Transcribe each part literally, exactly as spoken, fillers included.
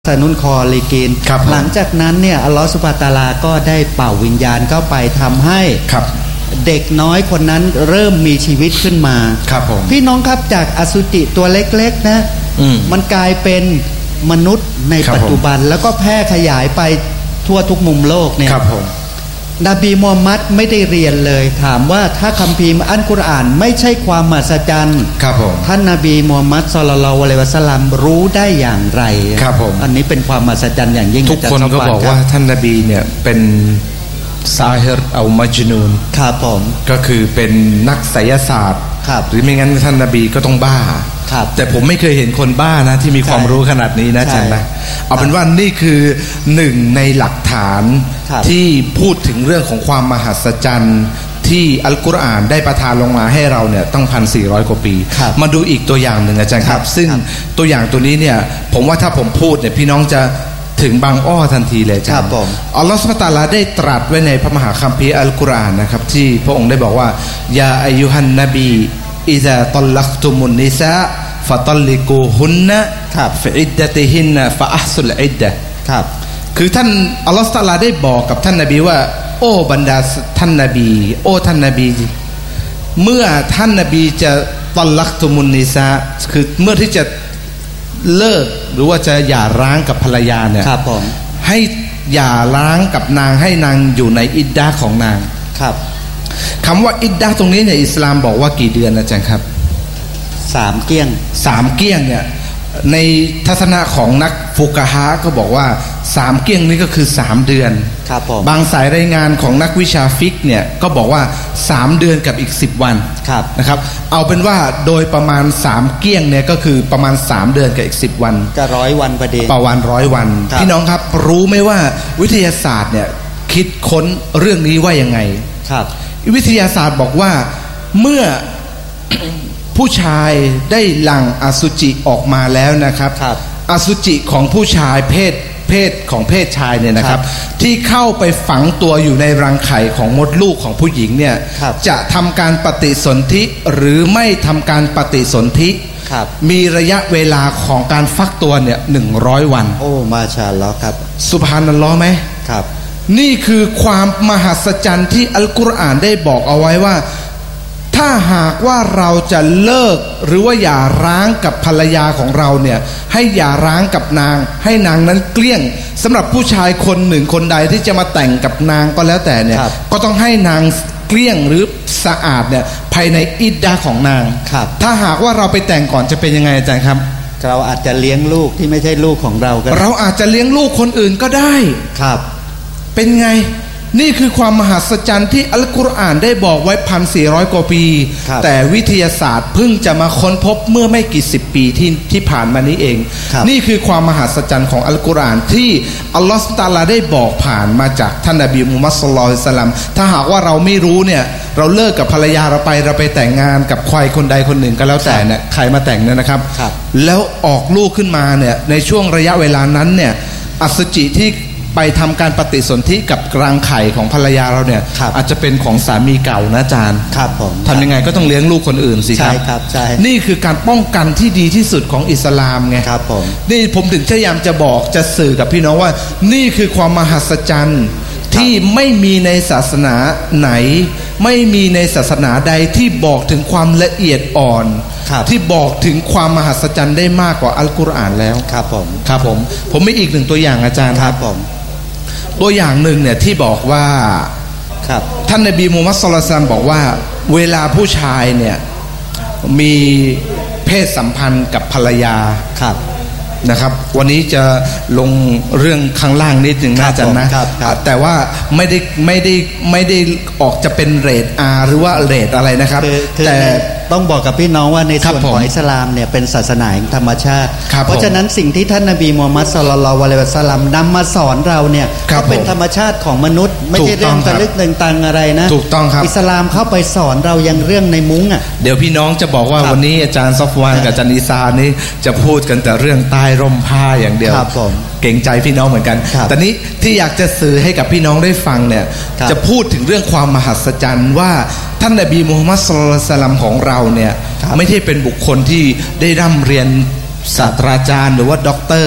สนุนคอลีกินหลังจากนั้นเนี่ยอัลลอฮฺซุบฮานะฮูวะตะอาลาก็ได้เป่าวิญญาณเข้าไปทำให้เด็กน้อยคนนั้นเริ่มมีชีวิตขึ้นมาครับผมพี่น้องครับจากอสุจิตัวเล็กๆนะมมันกลายเป็นมนุษย์ในปัจจุบันแล้วก็แพร่ขยายไปทั่วทุกมุมโลกเนี่ยครับผมนบีมูฮัมมัดไม่ได้เรียนเลยถามว่าถ้าคัมภีร์อัลกุรอานไม่ใช่ความมหัศจรรย์ครับผมท่านนบีมูฮัมมัดศ็อลลัลลอฮุอะลัยฮิวะซัลลัมรู้ได้อย่างไรครับผมอันนี้เป็นความมหัศจรรย์อย่างยิ่งทุกคนก็บอกว่าท่านนบีเนี่ยเป็นซาฮิรเอามัจนูนครับผมก็คือเป็นนักไสยศาสตร์หรือไม่งั้นท่านนบีก็ต้องบ้าแต่ผมไม่เคยเห็นคนบ้านะที่มีความรู้ขนาดนี้นะอาจารย์นะเอาเป็นว่านี่คือหนึ่งในหลักฐานที่พูดถึงเรื่องของความมหัศจรรย์ที่อัลกุรอานได้ประทานลงมาให้เราเนี่ยต้องพันสี่ร้อยกว่าปีมาดูอีกตัวอย่างหนึ่งอาจารย์ครับซึ่งตัวอย่างตัวนี้เนี่ยผมว่าถ้าผมพูดเนี่ยพี่น้องจะถึงบางอ้อทันทีเลยครับผมอัลลอฮฺซุบฮานะฮูวะตะอาลาได้ตรัสไว้ในพระมหาคัมภีร์อัลกุรอานนะครับที่พระองค์ได้บอกว่ายาอายุฮันนบีอิซาตัลลักตุมุนนิซาฟะตัลลิกูฮุนนะฟิอิดดะติฮินนะฟะอัฮซุลอิดดะครับคือท่านอัลลอฮฺซุบฮานะฮูวะตะอาลาได้บอกกับท่านนบีว่าโอ้บรรดาท่านนบีโอ้ท่านนบีเมื่อท่านนบีจะตัลลักตุมุนนิซาคือเมื่อที่จะเลิกหรือว่าจะหย่าร้างกับภรรยาเนี่ยครับผมให้หย่าร้างกับนางให้นางอยู่ในอิดดะห์ของนางครับคำว่าอิดดะห์ตรงนี้เนี่ยอิสลามบอกว่ากี่เดือนอาจารย์ครับสามเกี้ยงสามเกี้ยงเนี่ยในทัศนะของนักฟุกะฮะก็บอกว่าสามเกี้ยงนี้ก็คือสามเดือนครับผมบางสายรายงานของนักวิชาฟิกเนี่ยก็บอกว่าสามเดือนกับอีกสิบวันครับนะครับเอาเป็นว่าโดยประมาณสามเกี้ยงเนี่ยก็คือประมาณสามเดือนกับอีกสิบวันก็ร้อยวันพอดีประมาณร้อยวันพี่น้องครับรู้ไหมว่าวิทยาศาสตร์เนี่ยคิดค้นเรื่องนี้ว่ายังไงครับวิทยาศาสตร์บอกว่าเมื่อ ผู้ชายได้หลั่งอสุจิออกมาแล้วนะครับอสุจิของผู้ชายเพศเพศของเพศชายเนี่ยนะครับที่เข้าไปฝังตัวอยู่ในรังไข่ของมดลูกของผู้หญิงเนี่ยจะทำการปฏิสนธิหรือไม่ทำการปฏิสนธิมีระยะเวลาของการฟักตัวเนี่ยหนึ่งร้อยวันโอ้มาชาอัลลอฮ์ครับซุบฮานัลลอฮ์ไหมครับนี่คือความมหัศจรรย์ที่อัลกุรอานได้บอกเอาไว้ว่าถ้าหากว่าเราจะเลิกหรือว่าอย่าร้างกับภรรยาของเราเนี่ยให้อย่าร้างกับนางให้นางนั้นเกลี้ยงสำหรับผู้ชายคนหนึ่งคนใดที่จะมาแต่งกับนางก็แล้วแต่เนี่ยก็ต้องให้นางเกลี้ยงหรือสะอาดเนี่ยภายในอิดดะห์ของนางถ้าหากว่าเราไปแต่งก่อนจะเป็นยังไงอาจารย์ครับเราอาจจะเลี้ยงลูกที่ไม่ใช่ลูกของเราก็เราอาจจะเลี้ยงลูกคนอื่นก็ได้ครับเป็นไงนี่คือความมหัศจรรย์ที่อัลกุรอานได้บอกไว้พันสี่ร้อยกว่าปีแต่วิทยาศาสตร์เพิ่งจะมาค้นพบเมื่อไม่กี่สิบปีที่ที่ผ่านมานี้เองนี่คือความมหัศจรรย์ของอัลกุรอานที่อัลลอฮฺซุบฮานะฮูวะตะอาลาได้บอกผ่านมาจากท่านนบีมุฮัมมัดศ็อลลัลลอฮุอะลัยฮิวะซัลลัมถ้าหากว่าเราไม่รู้เนี่ยเราเลิกกับภรรยาเราไปเราไปแต่งงานกับใครคนใดคนหนึ่งก็แล้วแต่เนี่ยใครมาแต่งเนี่ยนะครับแล้วออกลูกขึ้นมาเนี่ยในช่วงระยะเวลานั้นเนี่ยอสุจิที่ไปทำการปฏิสนธิกับรังไข่ของภรรยาเราเนี่ยอาจจะเป็นของสามีเก่านะอาจารย์ครับผมทำยังไงก็ต้องเลี้ยงลูกคนอื่นสิครับใช่ครับใช่นี่คือการป้องกันที่ดีที่สุดของอิสลามไงครับผมนี่ผมถึงพยายามจะบอกจะสื่อกับพี่น้องว่านี่คือความมหัศจรรย์ที่ไม่มีในศาสนาไหนไม่มีในศาสนาใดที่บอกถึงความละเอียดอ่อนที่บอกถึงความมหัศจรรย์ได้มากกว่าอัลกุรอานแล้วครับผมครับผมผมมีอีกหนึ่งตัวอย่างอาจารย์ครับผมตัวอย่างหนึ่งเนี่ยที่บอกว่าท่านนบีมูฮัมมัดศ็อลลัลลอฮุอะลัยฮิวะซัลลัมบอกว่าเวลาผู้ชายเนี่ยมีเพศสัมพันธ์กับภรรยานะครับวันนี้จะลงเรื่องข้างล่างนิดหนึ่งน่าจะนะแต่ว่าไม่ได้ไม่ได้ไม่ได้ออกจะเป็นเรท R หรือว่าเรทอะไรนะครับแต่ต้องบอกกับพี่น้องว่าในส่วนของอิสลามเนี่ยเป็นศาสนาแห่งธรรมชาติเพราะฉะนั้นสิ่งที่ท่านนบีมูฮัมมัดศ็อลลัลลอฮุอะลัยฮิวะซัลลัมนำมาสอนเราเนี่ยก็เป็นธรรมชาติของมนุษย์ไม่ใช่เรื่องตะลึกตึงตังอะไรนะถูกต้องครับอิสลามเข้าไปสอนเรายังเรื่องในมุ้งอ่ะเดี๋ยวพี่น้องจะบอกว่าวันนี้อาจารย์ซอฟวานกับอาจารย์อีซานี่จะพูดกันแต่เรื่องใต้ร่มผ้าอย่างเดียวเก่งใจพี่น้องเหมือนกันแต่นี้ที่อยากจะสื่อให้กับพี่น้องได้ฟังเนี่ยจะพูดถึงเรื่องความมหัศจรรย์ว่าท่านนบีมูฮัมมัดศ็อลลัลลอฮุอะลัยฮิวะซัลลัมของเราเนี่ยไม่ใช่เป็นบุคคลที่ได้ร่ำเรียนศาสตราจารย์หรือว่าด็อกเตอร์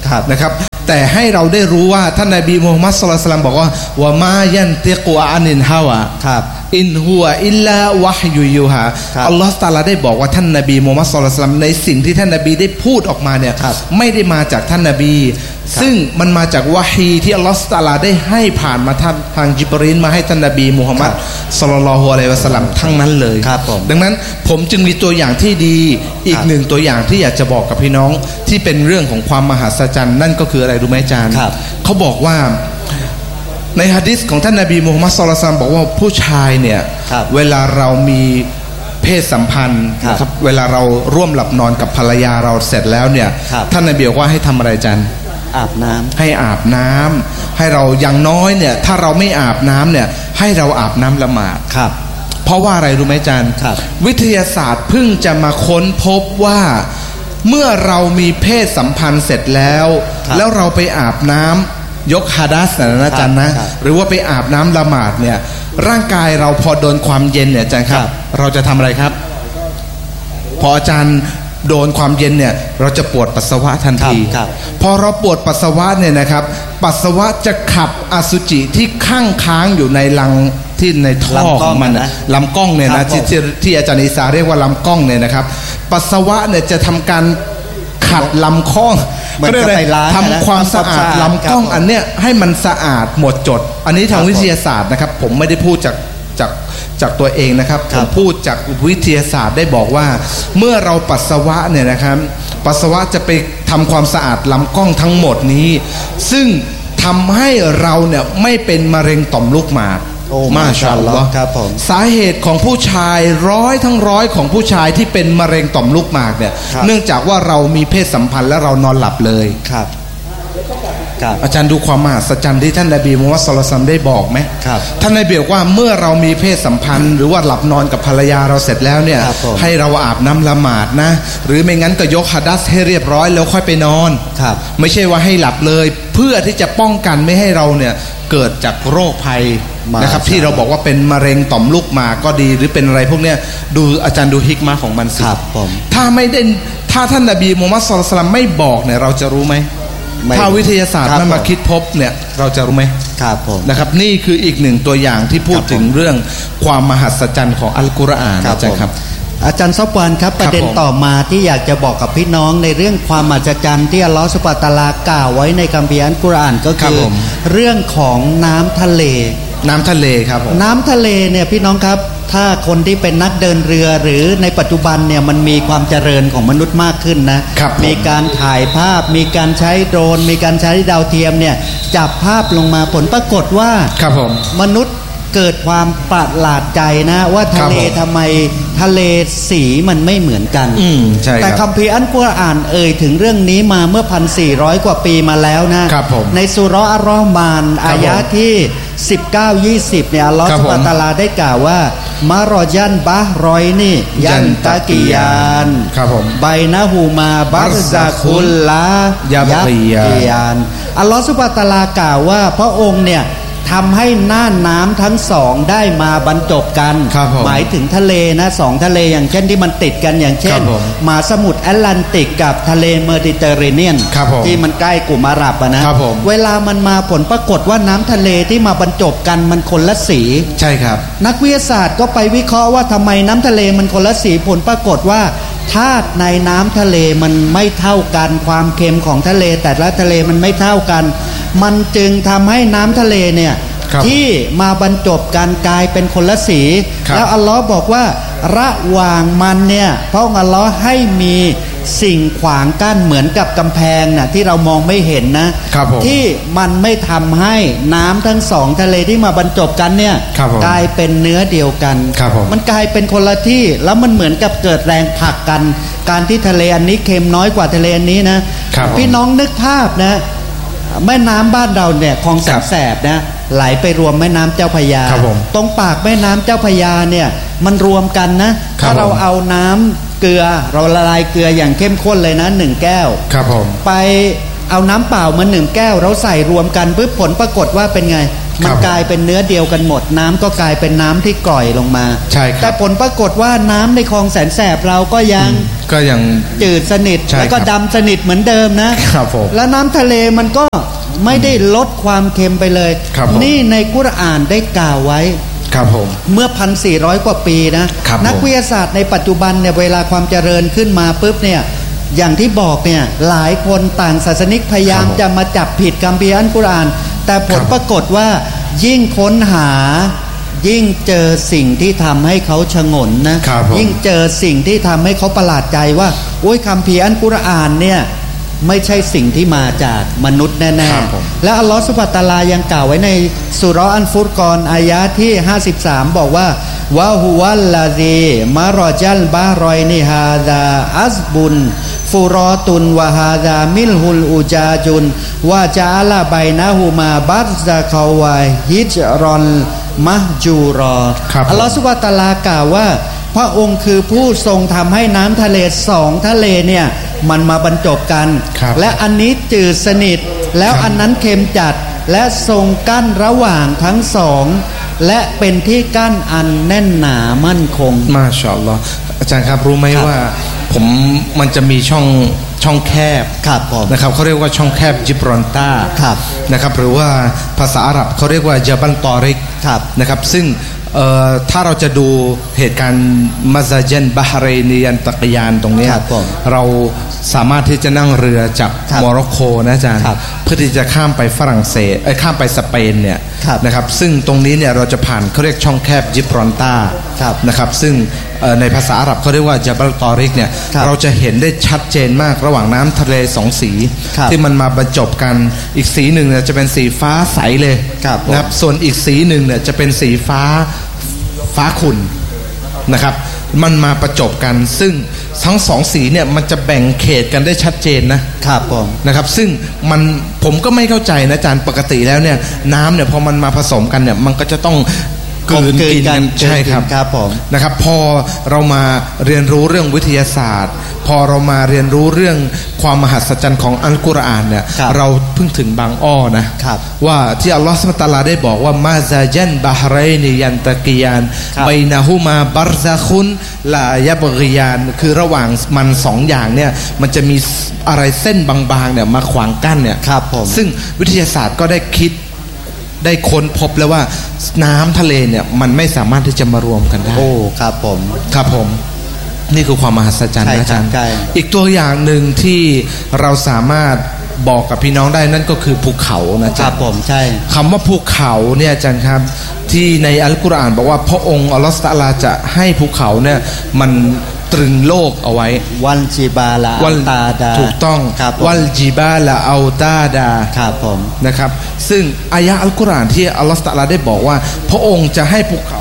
นะครับแต่ให้เราได้รู้ว่าท่านนบีมูฮัมมัดศ็อลลัลลอฮุอะลัยฮิวะซัลลัมบอกว่าวะมายันติกุอานินฮาวาอินฮัวอิลลาวะฮยุยูฮาอัลลอฮฺตะอาลาได้บอกว่าท่านนบีมูฮัมมัดศ็อลลัลลอฮุอะลัยฮิวะซัลลัมในสิ่งที่ท่านนบีได้พูดออกมาเนี่ยไม่ได้มาจากท่านนบีซึ่งมันมาจากวะฮีที่อัลลอฮฺตะอาลาได้ให้ผ่านมาทางทางญิบรีลมาให้ท่านนบีมูฮัมมัดศ็อลลัลลอฮุอะลัยฮิวะซัลลัมทั้งนั้นเลยดังนั้นผมจึงมีตัวอย่างที่ดีอีกหนึ่งตัวอย่างที่อยากจะบอกกับพี่น้องที่เป็นเรื่องของความมหัศจรรย์นั่นก็คืออะไรรู้ไหมอาจารย์เขาบอกว่าในหะดีษของท่านนบีมูฮัมมัดศ็อลลัลลอฮุอะลัยฮิวะซัลลัมบอกว่าผู้ชายเนี่ยเวลาเรามีเพศสัมพันธ์นะครับเวลาเราร่วมหลับนอนกับภรรยาเราเสร็จแล้วเนี่ยท่านนบีบอกว่าให้ทำอะไรอาจารย์อาบน้ำให้อาบน้ำให้เราอย่างน้อยเนี่ยถ้าเราไม่อาบน้ำเนี่ยให้เราอาบน้ำละหมาดครับเพราะว่าอะไรรู้ไหมอาจารย์วิทยาศาสตร์เพิ่งจะมาค้นพบว่าเมื่อเรามีเพศสัมพันธ์เสร็จแล้วแล้วเราไปอาบน้ำยกฮาดัสนะอาจารย์นะหรือว่าไปอาบน้ำละหมาดเนี่ยร่างกายเราพอโดนความเย็นเนี่ยอาจารย์ครับเราจะทำอะไรครับพออาจารย์โดนความเย็นเนี่ยเราจะปวดปัสสาวะทันทีพอเราปวดปัสสาวะเนี่ยนะครับปัสสาวะจะขับอสุจิที่ข้างค้างอยู่ในรังที่ในท่อของมันลำกล้องเนี่ยนะที่ที่อาจารย์อิสาเรียกว่าลำกล้องเนี่ยนะครับปัสสาวะเนี่ยจะทำการขัดลำคล้องก็ได้ทำความสะอาดลำกล้องอันเนี้ยให้มันสะอาดหมดจดอันนี้ทางวิทยาศาสตร์นะครับผมไม่ได้พูดจากจากจากตัวเองนะครับผมพูดจากวิทยาศาสตร์ได้บอกว่าเมื่อเราปัสสาวะเนี่ยนะครับปัสสาวะจะไปทำความสะอาดลำกล้องทั้งหมดนี้ซึ่งทำให้เราเนี่ยไม่เป็นมะเร็งต่อมลูกหมากมาชาอัลลอฮ์ครับผมสาเหตุของผู้ชายร้อยทั้งร้อยของผู้ชายที่เป็นมะเร็งต่อมลูกหมากเนี่ยเนื่องจากว่าเรามีเพศสัมพันธ์และเรานอนหลับเลยครับอาจารย์ดูความมหัศจรรย์ที่ท่านนบีมูฮัมมัดศ็อลลัลลอฮุอะลัยฮิวะซัลลัมได้บอกไหมท่านนบีบอกว่าเมื่อเรามีเพศสัมพันธ์หรือว่าหลับนอนกับภรรยาเราเสร็จแล้วเนี่ยให้เราอาบน้ำละหมาดนะหรือไม่งั้นก็ยกฮะดัษให้เรียบร้อยแล้วค่อยไปนอนไม่ใช่ว่าให้หลับเลยเพื่อที่จะป้องกันไม่ให้เราเนี่ยเกิดจากโรคภัยนะครับที่เราบอกว่าเป็นมะเร็งต่อมลูกหมากก็ดีหรือเป็นอะไรพวกเนี้ยดูอาจารย์ดูฮิกมะของมันสิถ้าไม่ได้ถ้าท่านนบีมูฮัมมัดศ็อลลัลลอฮุอะลัยฮิวะซัลลัมไม่บอกเนี่ยเราจะรู้ไหมถ้าวิทยาศาสตร์มันมาคิดพบเนี่ยเราจะรู้ไหมครับผมนะครับนี่คืออีกหนึ่งตัวอย่างที่พูดถึงเรื่องความมหัศจรรย์ของอัลกุรอานอาจารย์ครับอาจารย์ซอฟวานครับประเด็นต่อมาที่อยากจะบอกกับพี่น้องในเรื่องความมหัศจรรย์ที่อัลลอฮฺซุบฮานะฮูวะตะอาลากล่าวไว้ในคัมภีร์อัลกุรอานก็คือเรื่องของน้ำทะเลน้ำทะเลครับน้ำทะเลเนี่ยพี่น้องครับถ้าคนที่เป็นนักเดินเรือหรือในปัจจุบันเนี่ยมันมีความเจริญของมนุษย์มากขึ้นนะมีการถ่ายภาพมีการใช้โดรนมีการใช้ดาวเทียมเนี่ยจับภาพลงมาผลปรากฏว่าครับผมมนุษย์เกิดความประหลาดใจนะว่าทะเลทำไมทะเลสีมันไม่เหมือนกันแต่คัมภีร์อัลกุรอานเอ่ยถึงเรื่องนี้มาเมื่อ พันสี่ร้อย กว่าปีมาแล้วนะในซูเราะห์อัลเราะห์มานอายะห์ที่สิบเก้า ยี่สิบเนี่ยอัลเลาะห์ซุบฮานะฮูวะตะอาลาได้กล่าวว่ามารอยันบะรอยนี่ยันตะกียานไบนะฮูมาบัรซะคุลลายับกียานอัลเลาะห์ซุบฮานะฮูวะตะอาลากล่าวว่าพระองค์เนี่ยทำให้น่านน้ำทั้งสองได้มาบรรจบกันหมายถึงทะเลนะสองทะเลอย่างเช่นที่มันติดกันอย่างเช่นมหาสมุทรแอตแลนติกกับทะเลเมดิเตอร์เรเนียนที่มันใกล้กลุ่มอาหรับอะนะเวลามันมาผลปรากฏว่าน้ำทะเลที่มาบรรจบกันมันคนละสีใช่ครับนักวิทยาศาสตร์ก็ไปวิเคราะห์ว่าทำไมน้ำทะเลมันคนละสีผลปรากฏว่าธาตุในน้ำทะเลมันไม่เท่ากันความเค็มของทะเลแต่ละทะเลมันไม่เท่ากันมันจึงทำให้น้ำทะเลเนี่ยที่มาบรรจบกันกลายเป็นคนละสีแล้วอัลลอฮ์บอกว่าระหว่างมันเนี่ยพระองค์อัลลอฮ์ให้มีสิ่งขวางกั้นเหมือนกับกำแพงน่ะที่เรามองไม่เห็นนะที่มันไม่ทำให้น้ำทั้งสองทะเลที่มาบรรจบกันเนี่ยกลายเป็นเนื้อเดียวกันมันกลายเป็นคนละที่แล้วมันเหมือนกับเกิดแรงผลักกันการที่ทะเลอันนี้เค็มน้อยกว่าทะเลอันนี้นะพี่น้องนึกภาพนะแม่น้ำบ้านเราเนี่ยคลองแสนแสบนะไหลไปรวมแม่น้ำเจ้าพระยาตรงปากแม่น้ำเจ้าพระยาเนี่ยมันรวมกันนะถ้าเราเอาน้ำเกลือเราละลายเกลืออย่างเข้มข้นเลยนะหนึ่งแก้วไปเอาน้ำเปล่ามาหนึ่งแก้วเราใส่รวมกันปุ๊บผลปรากฏว่าเป็นไงมันกลายเป็นเนื้อเดียวกันหมดน้ำก็กลายเป็นน้ำที่ก่อยลงมาใช่ครับแต่ผลปรากฏว่าน้ำในคลองแสนแสบเราก็ยังก็ยังจืดสนิทแล้วก็ดำสนิทเหมือนเดิมนะครับผมแล้วน้ำทะเลมันก็ไม่ได้ลดความเค็มไปเลยนี่ในกุรอานได้กล่าวไว้ครับผมเมื่อ พันสี่ร้อย กว่าปีนะนักวิทยาศาสตร์ในปัจจุบันเนี่ยเวลาความเจริญขึ้นมาปุ๊บเนี่ยอย่างที่บอกเนี่ยหลายคนต่างศาสนิกพยายามจะมาจับผิดคัมภีร์อัลกุรอานแต่ผลปรากฏว่ายิ่งค้นหายิ่งเจอสิ่งที่ทำให้เขาชงนนะยิ่งเจอสิ่งที่ทำให้เขาประหลาดใจว่าโอ้ยคัมภีร์อัลกุรอานเนี่ยไม่ใช่สิ่งที่มาจากมนุษย์แน่ๆและอัลลอฮฺซุบฮานะฮูวะตะอาลายังกล่าวไว้ในซูเราะห์อัลฟุรกอนอายะห์ที่ห้าสิบสามบอกว่าวะฮุวัลลาซีมารอจัลบะรอยนิฮาซาอัซบุนฟูรอตุนวะฮาซามิลฮุลอุจาจุนวะจาอะลาไบนะฮูมาบัรซะกาวะฮิจรอนมะจูรออัลลอฮฺซุบฮานะฮูวะตะอาลากล่าวว่าพระองค์คือผู้ทรงทำให้น้ำทะเลสองทะเลเนี่ยมันมาบรรจบกันและอันนี้จืดสนิทแล้วอันนั้นเค็มจัดและทรงกั้นระหว่างทั้งสองและเป็นที่กั้นอันแน่นหนามั่นคงมาชาอัลลอฮ์อาจารย์ครับรู้ไหมว่าผมมันจะมีช่องช่องแคบนะครับเขาเรียกว่าช่องแคบจิบรอนตานะครับหรือว่าภาษาอาหรับเขาเรียกว่าญะบัลตอริกนะครับซึ่งถ้าเราจะดูเหตุการณ์มัซาเจนบาฮเรนียันตะกยานตรงนี้เราสามารถที่จะนั่งเรือจากโมร็อกโกนะอาจารย์เพื่อที่จะข้ามไปฝรั่งเศสไอ้ข้ามไปสเปนเนี่ยนะครับซึ่งตรงนี้เนี่ยเราจะผ่านเขาเรียกช่องแคบจิบรอนตานะครับซึ่งในภาษาอาหรับเขาเรียกว่าญะบัลตอริกเนี่ยเราจะเห็นได้ชัดเจนมากระหว่างน้ำทะเลสองสีที่มันมาบรรจบกันอีกสีหนึ่งเนี่ยจะเป็นสีฟ้าใสเลยนะครับส่วนอีกสีหนึ่งเนี่ยจะเป็นสีฟ้าฟ้าขุ่นนะครับมันมาประจบกันซึ่งทั้งสองสีเนี่ยมันจะแบ่งเขตกันได้ชัดเจนนะครับผมนะครับซึ่งมันผมก็ไม่เข้าใจนะอาจารย์ปกติแล้วเนี่ยน้ำเนี่ยพอมันมาผสมกันเนี่ยมันก็จะต้องกลืนกินกันใช่ครับครับผมนะครับพอเรามาเรียนรู้เรื่องวิทยาศาสตร์พอเรามาเรียนรู้เรื่องความมหัศจรรย์ของอัลกุรอานเนี่ยเราเพิ่งถึงบางอ้อนะว่าที่อัลลอฮฺซุบฮานะฮูวะตะอาลาได้บอกว่ามาซาจันบะฮ์ไรนียันตะกียานไบนะฮูมาบัรซะคุนลายะบกียานคือระหว่างมันสองอย่างเนี่ยมันจะมีอะไรเส้นบางๆเนี่ยมาขวางกั้นเนี่ยซึ่งวิทยาศาสตร์ก็ได้คิดได้ค้นพบแล้วว่าน้ำทะเลเนี่ยมันไม่สามารถที่จะมารวมกันได้โอ้ครับผมครับผมนี่คือความมหัศจรรย์นะอาจารย์อีกตัวอย่างหนึ่งที่เราสามารถบอกกับพี่น้องได้นั่นก็คือภูเขานะครับผมใช่คำว่าภูเขาเนี่ยอาจารย์ครับที่ในอัลกุรอานบอกว่าพระองค์อัลลอฮฺตะอาลาจะให้ภูเขาเนี่ยมันตรึงโลกเอาไว้วัลจิบาลาอัลตาดาถูกต้องวัลจิบาลาอัลตาดาครับผมนะครับซึ่งอายะอัลกุรอานที่อัลลอฮฺตะอาลาได้บอกว่าพระองค์จะให้ภูเขา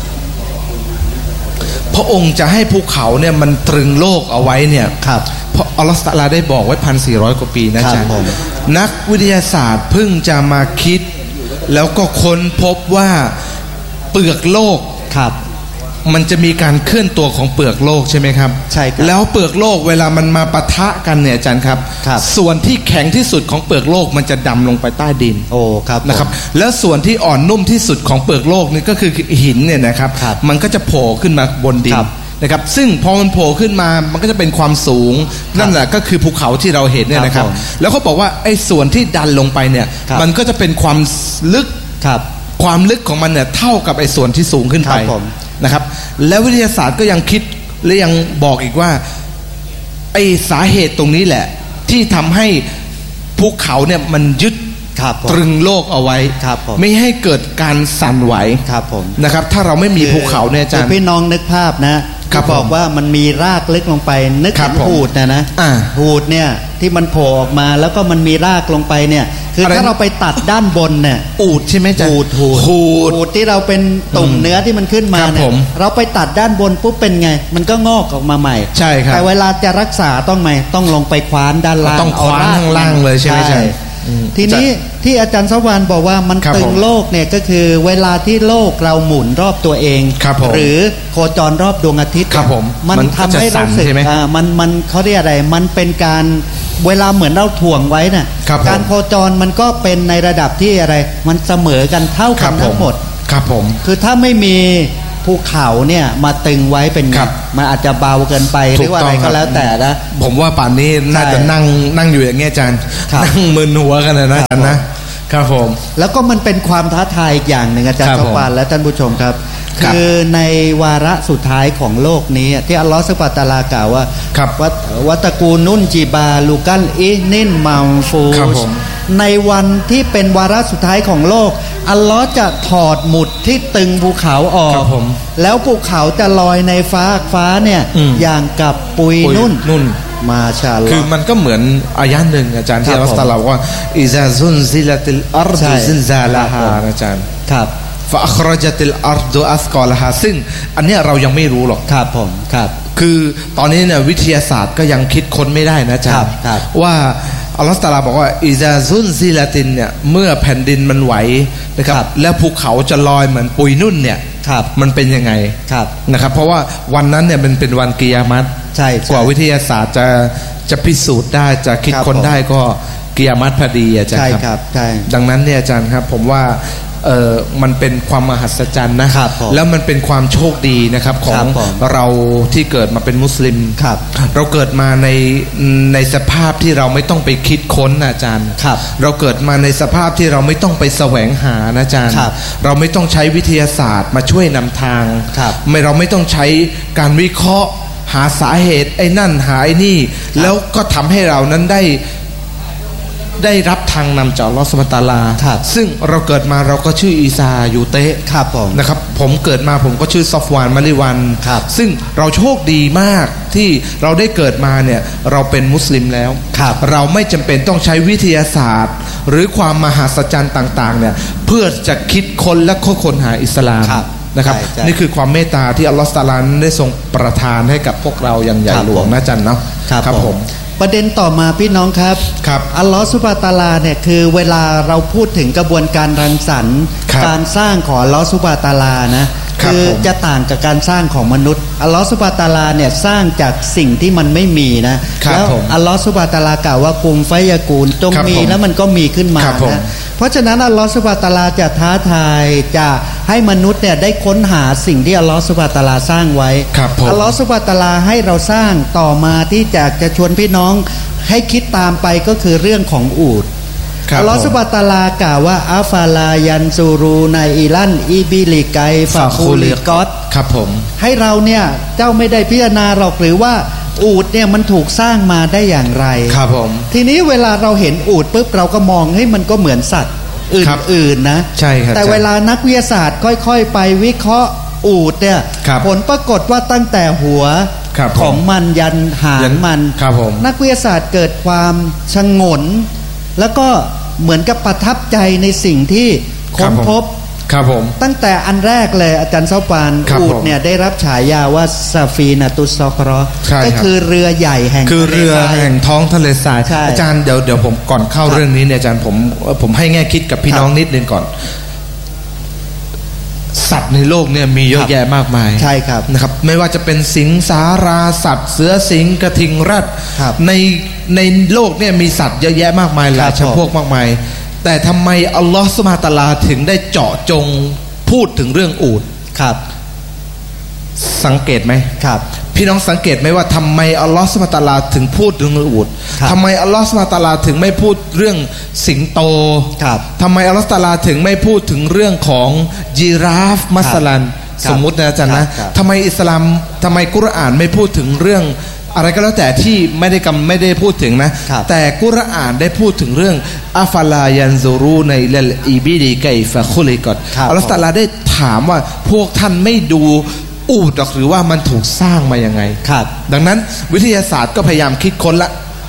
พระองค์จะให้ภูเขาเนี่ยมันตรึงโลกเอาไว้เนี่ยครับเพราะอัลลอฮฺตะอาลาได้บอกไว้พันสี่ร้อยกว่าปีนะจ๊ะนักวิทยาศาสตร์เพิ่งจะมาคิดแล้วก็ค้นพบว่าเปลือกโลกครับมันจะมีการเคลื่อนตัวของเปลือกโลกใช่ไหมครับใช่ครับแล้วเปลือกโลกเวลามันมาปะทะกันเนี่ยอาจารย์ครับส่วนที่แข็งที่สุดของเปลือกโลกมันจะดำลงไปใต้ดินโอ้ครับนะครับแล้วส่วนที่อ่อนนุ่มที่สุดของเปลือกโลกนี่ก็คือหินเนี่ยนะครับมันก็จะโผล่ขึ้นมาบนดินนะครับซึ่งพอมันโผล่ขึ้นมามันก็จะเป็นความสูงนั่นแหละก็คือภูเขาที่เราเห็นเนี่ยนะครับแล้วเขาบอกว่าไอ้ส่วนที่ดันลงไปเนี่ยมันก็จะเป็นความลึกความลึกของมันเนี่ยเท่ากับไอ้ส่วนที่สูงขึ้นไปนะครับแล้ววิทยาศาสตร์ก็ยังคิดและยังบอกอีกว่าไอสาเหตุตรงนี้แหละที่ทำให้ภูเขาเนี่ยมันยึดตรึงโลกเอาไว้ไม่ให้เกิดการสั่นไหวนะครับถ้าเราไม่มีภูเขาเนี่ยอาจารย์พี่น้องนึกภาพนะบอกว่ามันมีรากลึกลงไปนึกถึงหูดนะนะหูดเนี่ยที่มันโผล่ออกมาแล้วก็มันมีรากลงไปเนี่ยคือถ้าเราไปตัดด้านบนเนี่ยอูดใช่ไหมจ๊ะหูดหูดหูดที่เราเป็นตุ่มเนื้อที่มันขึ้นมาเนี่ยเราไปตัดด้านบนปุ๊บเป็นไงมันก็งอกออกมาใหม่ใช่ครับแต่เวลาจะรักษาต้องไหมต้องลงไปคว้านด้านล่างต้องคว้านข้างล่างเลยใช่ไหมจ๊ะทีนี้ที่อาจารย์สวรรค์บอกว่ามันตึงโลกเนี่ยก็คือเวลาที่โลกเราหมุนรอบตัวเองหรือโคจรรอบดวงอาทิตย์มันทำให้เราสึกอ่ามันมันเขาเรียกอะไรมันเป็นการเวลาเหมือนเราถ่วงไว้น่ะการโคจรมันก็เป็นในระดับที่อะไรมันเสมอกันเท่ากันทั้งหมดครับผมคือถ้าไม่มีภูเขาเนี่ยมาตึงไว้เป็นมันอาจจะเบาเกินไปหรือว่าอะไรก็แล้วแต่นะผมว่าป่านนี้น่าจะนั่งนั่งอยู่อย่างเงี้ยอาจารย์นั่งมึนหัวกันนะอาจารย์นะครับผมแล้วก็มันเป็นความท้าทายอย่างหนึ่งอาจารย์สปานและท่านผู้ชมครับคือในวาระสุดท้ายของโลกนี้ที่อัลลอฮฺซุบฮานะฮูวะตะอาลากล่าวว่าวัตกูนุนจีบาลูกันอินินมัมฟูชในวันที่เป็นวาระสุดท้ายของโลกอัลลอฮ์จะถอดหมุดที่ตึงภูเขาออกแล้วภูเขาจะลอยในฟ้าฟ้าเนี่ยอย่างกับปุยนุ่นนุ่นมาชาอัลลอฮ์คือมันก็เหมือนอายะหนึ่งอาจารย์ที่อัลลอฮ์ตรัสว่าอิซาซุนซิลัติลอัรดุซิลซาลาฮาอาจารย์ครับฟะอัครจัติลอัรดุอัสกอลฮาซึ่งอันนี้เรายังไม่รู้หรอกครับผมครับคือตอนนี้เนี่ยวิทยาศาสตร์ก็ยังคิดค้นไม่ได้นะอาจารย์ว่าอัลลอฮฺตะอาลาบอกว่าอิซาซุนซิลาตินเนี่ยเมื่อแผ่นดินมันไหวนะครับแล้วภูเขาจะลอยเหมือนปุยนุ่นเนี่ยมันเป็นยังไงนะครับเพราะว่าวันนั้นเนี่ยมันเป็นวันกิยามะฮ์กว่าวิทยาศาสตร์จะจะพิสูจน์ได้จะคิดค้นได้ก็กิยามะฮ์พอดีอาจารย์ครับดังนั้นเนี่ยอาจารย์ครับผมว่าเออมันเป็นความมหัศจรรย์นะแล้วมันเป็นความโชคดีนะครับของเราที่เกิดมาเป็นมุสลิมเราเกิดมาในในสภาพที่เราไม่ต้องไปคิดค้นอาจารย์เราเกิดมาในสภาพที่เราไม่ต้องไปแสวงหาอาจารย์เราไม่ต้องใช้วิทยาศาสตร์มาช่วยนำทางไม่เราไม่ต้องใช้การวิเคราะห์หาสาเหตุไอ้นั่นหาไอ้นี่แล้วก็ทำให้เรานั้นได้ได้รับทางนำจากอัลเลาะห์ซุบฮานะฮูวะตะอาลาซึ่งเราเกิดมาเราก็ชื่ออีซาอยู่เตะนะครับผมเกิดมาผมก็ชื่อซอฟวานมะลิวันซึ่งเราโชคดีมากที่เราได้เกิดมาเนี่ยเราเป็นมุสลิมแล้วเราไม่จำเป็นต้องใช้วิทยาศาสตร์หรือความมหัศจรรย์ต่างๆเนี่ยเพื่อจะคิดค้นและค้นหาอิสลามนะครับนี่คือความเมตตาที่อัลเลาะห์ตะอาลาได้ทรงประทานให้กับพวกเราอย่างใหญ่หลวงนะจันเนาะครับผมประเด็นต่อมาพี่น้องครับครับอัลลอฮฺซุบฮานะฮูวะตะอาลาเนี่ยคือเวลาเราพูดถึงกระบวนการรังสรรค์การสร้างของอัลลอฮฺซุบฮานะฮูวะตะอาลานะคือจะต่างกับการสร้างของมนุษย์อัลลอฮฺซุบฮานะฮูวะตะอาลาเนี่ยสร้างจากสิ่งที่มันไม่มีนะแล้วอัลลอฮฺซุบฮานะฮูวะตะอาลากล่าวว่ากุมไฟยะกูนจงมีแล้วมันก็มีขึ้นมานะเพราะฉะนั้นอัลลอฮฺซุบฮานะฮูวะตะอาลาจะท้าทายจะให้มนุษย์เนี่ยได้ค้นหาสิ่งที่อัลลอฮฺซุบฮานะฮูวะตะอาลาสร้างไว้อัลลอฮฺซุบฮานะฮูวะตะอาลาให้เราสร้างต่อมาที่จะจะชวนพี่น้องให้คิดตามไปก็คือเรื่องของอูฐอัลลอฮฺซุบฮานะฮูวะตะอาลากล่าวว่าอัฟาลายันซูรูในอิลันอิบิลิไกฟะคูลิกอตครับผมให้เราเนี่ยเจ้าไม่ได้พิจารณาหรอกหรือว่าอูฐเนี่ยมันถูกสร้างมาได้อย่างไรครับผมทีนี้เวลาเราเห็นอูฐปุ๊บเราก็มองให้มันก็เหมือนสัตว์อื่นๆนะใช่ครับแต่เวลานักวิทยาศาสตร์ค่อยๆไปวิเคราะห์อูฐเนี่ยผลปรากฏว่าตั้งแต่หัวของมันยันหางมันนักวิทยาศาสตร์เกิดความชงนแล้วก็เหมือนกับประทับใจในสิ่งที่ค้นพบครับผมตั้งแต่อันแรกเลยอาจารย์เซาปานอูฐเนี่ยได้รับฉายาว่าซาฟีนะตุสซอครอก็คือเรือใหญ่แห่งคือเรือแห่งท้องทะเลทรายอาจารย์เดี๋ยวเดี๋ยวผมก่อนเข้าเรื่องนี้เนี่ยอาจารย์ผมผมให้แง่คิดกับพี่น้องนิดนึงก่อนสัตว์ในโลกเนี่ยมีเยอะแยะมากมายใช่ครับนะครับไม่ว่าจะเป็นสิงสาราสัตว์เสือสิงกระทิงแรดในในโลกเนี่ยมีสัตว์เยอะแยะมากมายหลายชนิดพวกมากมายแต่ทำไมอัลลอฮฺซุบฮานะฮูวะตะอาลาถึงได้เจาะจงพูดถึงเรื่องอูฐครับสังเกตไหมครับพี่น้องสังเกตไหมว่าทำไมอัลลอฮฺซุบฮานะฮูวะตะอาลาถึงพูดถึงอูฐทำไมอัลลอฮฺซุบฮานะฮูวะตะอาลาถึงไม่พูดเรื่องสิงโตทำไมอัลลอฮฺซุบฮานะฮูวะตะอาลาถึงไม่พูดถึงเรื่องของยีราฟมัสลันสมมุตินะอาจารย์นะทำไมอิสลามทำไมกุรอานไม่พูดถึงเรื่องอะไรก็แล้วแต่ที่ไม่ได้กำไม่ได้พูดถึงนะแต่กุรอานได้พูดถึงเรื่องอัฟลายันซูรูในเลลอีบิดีไกฟะคุลิกอตอัลลอฮฺตะอาลาได้ถามว่าพวกท่านไม่ดูอูฐหรือว่ามันถูกสร้างมายังไงดังนั้นวิทยาศาสตร์ก็พยายามคิดค้นละ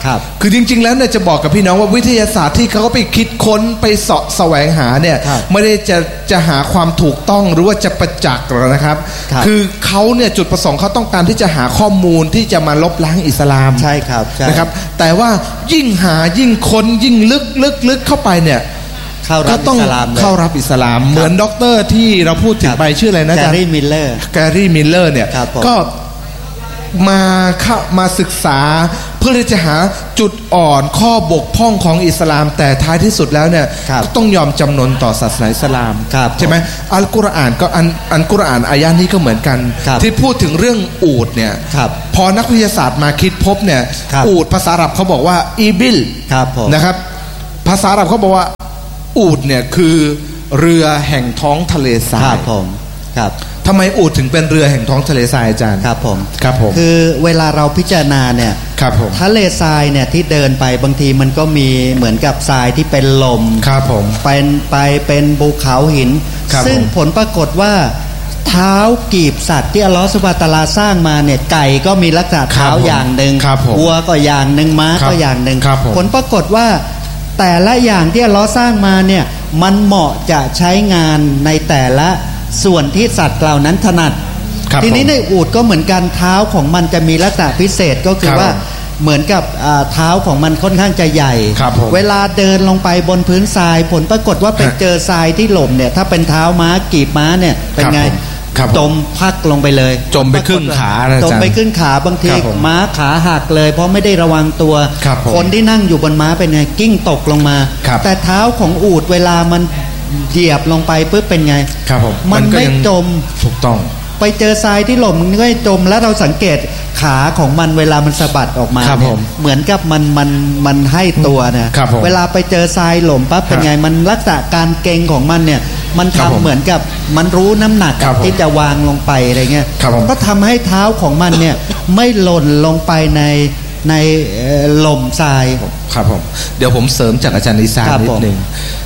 ครับคือจริงๆแล้วเนี่ยจะบอกกับพี่น้องว่าวิทยาศาสตร์ที่เขาไปคิดค้นไปเสาะแสวงหาเนี่ยไม่ได้จะจะหาความถูกต้องหรือว่าจะประจักษ์หรอกนะครับคือเขาเนี่ยจุดประสงค์เขาต้องการที่จะหาข้อมูลที่จะมาลบล้างอิสลามใช่ครับนะครับแต่ว่ายิ่งหายิ่งค้นยิ่งลึกลึกลึกเข้าไปเนี่ยก็ต้องเข้ารับอิสลามเหมือนด็อกเตอร์ที่เราพูดถึงไปชื่ออะไรนะจ๊ะแกรี่มิลเลอร์แกรี่มิลเลอร์เนี่ยก็มาเข้ามาศึกษาเพื่อที่จะหาจุดอ่อนข้อบกพร่องของอิสลามแต่ท้ายที่สุดแล้วเนี่ยต้องยอมจำนนต่อศาสนาอิสลามใช่ไหมอัลกุรอานก็อันอันกุรอานอายะนี้ก็เหมือนกันที่พูดถึงเรื่องอูฐเนี่ยพอนักวิทยาศาสตร์มาคิดพบเนี่ยอูฐภาษาอาหรับเขาบอกว่าอีบิลนะครับภาษาอาหรับเขาบอกว่าอูฐเนี่ยคือเรือแห่งท้องทะเลทรายครับผมครับทำไมอูฐถึงเป็นเรือแห่งท้องทะเลทรายอาจารย์ครับผมครับผมคือเวลาเราพิจารณาเนี่ยครับผมทะเลทรายเนี่ยที่เดินไปบางทีมันก็มีเหมือนกับทรายที่เป็นลมครับผมเป็นไปเป็นภูเขาหินซึ่งผลปรากฏว่าเท้ากีบสัตว์ที่อัลลอฮฺซุบฮานะฮูวะตะอาลาสร้างมาเนี่ยไก่ก็มีลักษณะเท้าอย่างหนึ่งวัวก็อย่างหนึ่งม้าก็อย่างหนึ่งผลปรากฏว่าแต่ละอย่างที่อัลลอฮฺสร้างมาเนี่ยมันเหมาะจะใช้งานในแต่ละส่วนที่สัตว์เหล่านั้นถนัดทีนี้ในอูฐก็เหมือนกันเท้าของมันจะมีลักษณะพิเศษก็คือว่าเหมือนกับเท้าของมันค่อนข้างจะใหญ่เวลาเดินลงไปบนพื้นทรายผลปรากฏว่าไปเจอทรายที่หล่มเนี่ยถ้าเป็นเท้าม้ากีบม้าเนี่ยเป็นไงจมพักลงไปเลยจมไปครึ่งขาจมไปครึ่งขาบางทีม้าขาหักเลยเพราะไม่ได้ระวังตัวคนที่นั่งอยู่บนม้าเป็นไงกิ้งตกลงมาแต่เท้าของอูฐเวลามันเหยียบลงไปปุ๊บเป็นไงครับผมมันไม่จมถูกต้องไปเจอทรายที่หล่มมันก็จมแล้วเราสังเกตขาของมันเวลามันสะบัดออกมาเนี่ยเหมือนกับมันมันมันให้ตัวเนี่ยเวลาไปเจอทรายหล่มปั๊บเป็นไงมันลักษณะการเก่งของมันเนี่ยมันทำเหมือนกับมันรู้น้ำหนักที่จะวางลงไปอะไรเงี้ยก็ทำให้เท้าของมันเนี่ยไม่หล่นลงไปในในหล่มทรายครับผมเดี๋ยวผมเสริมจากอาจารย์นิสานนิดนึง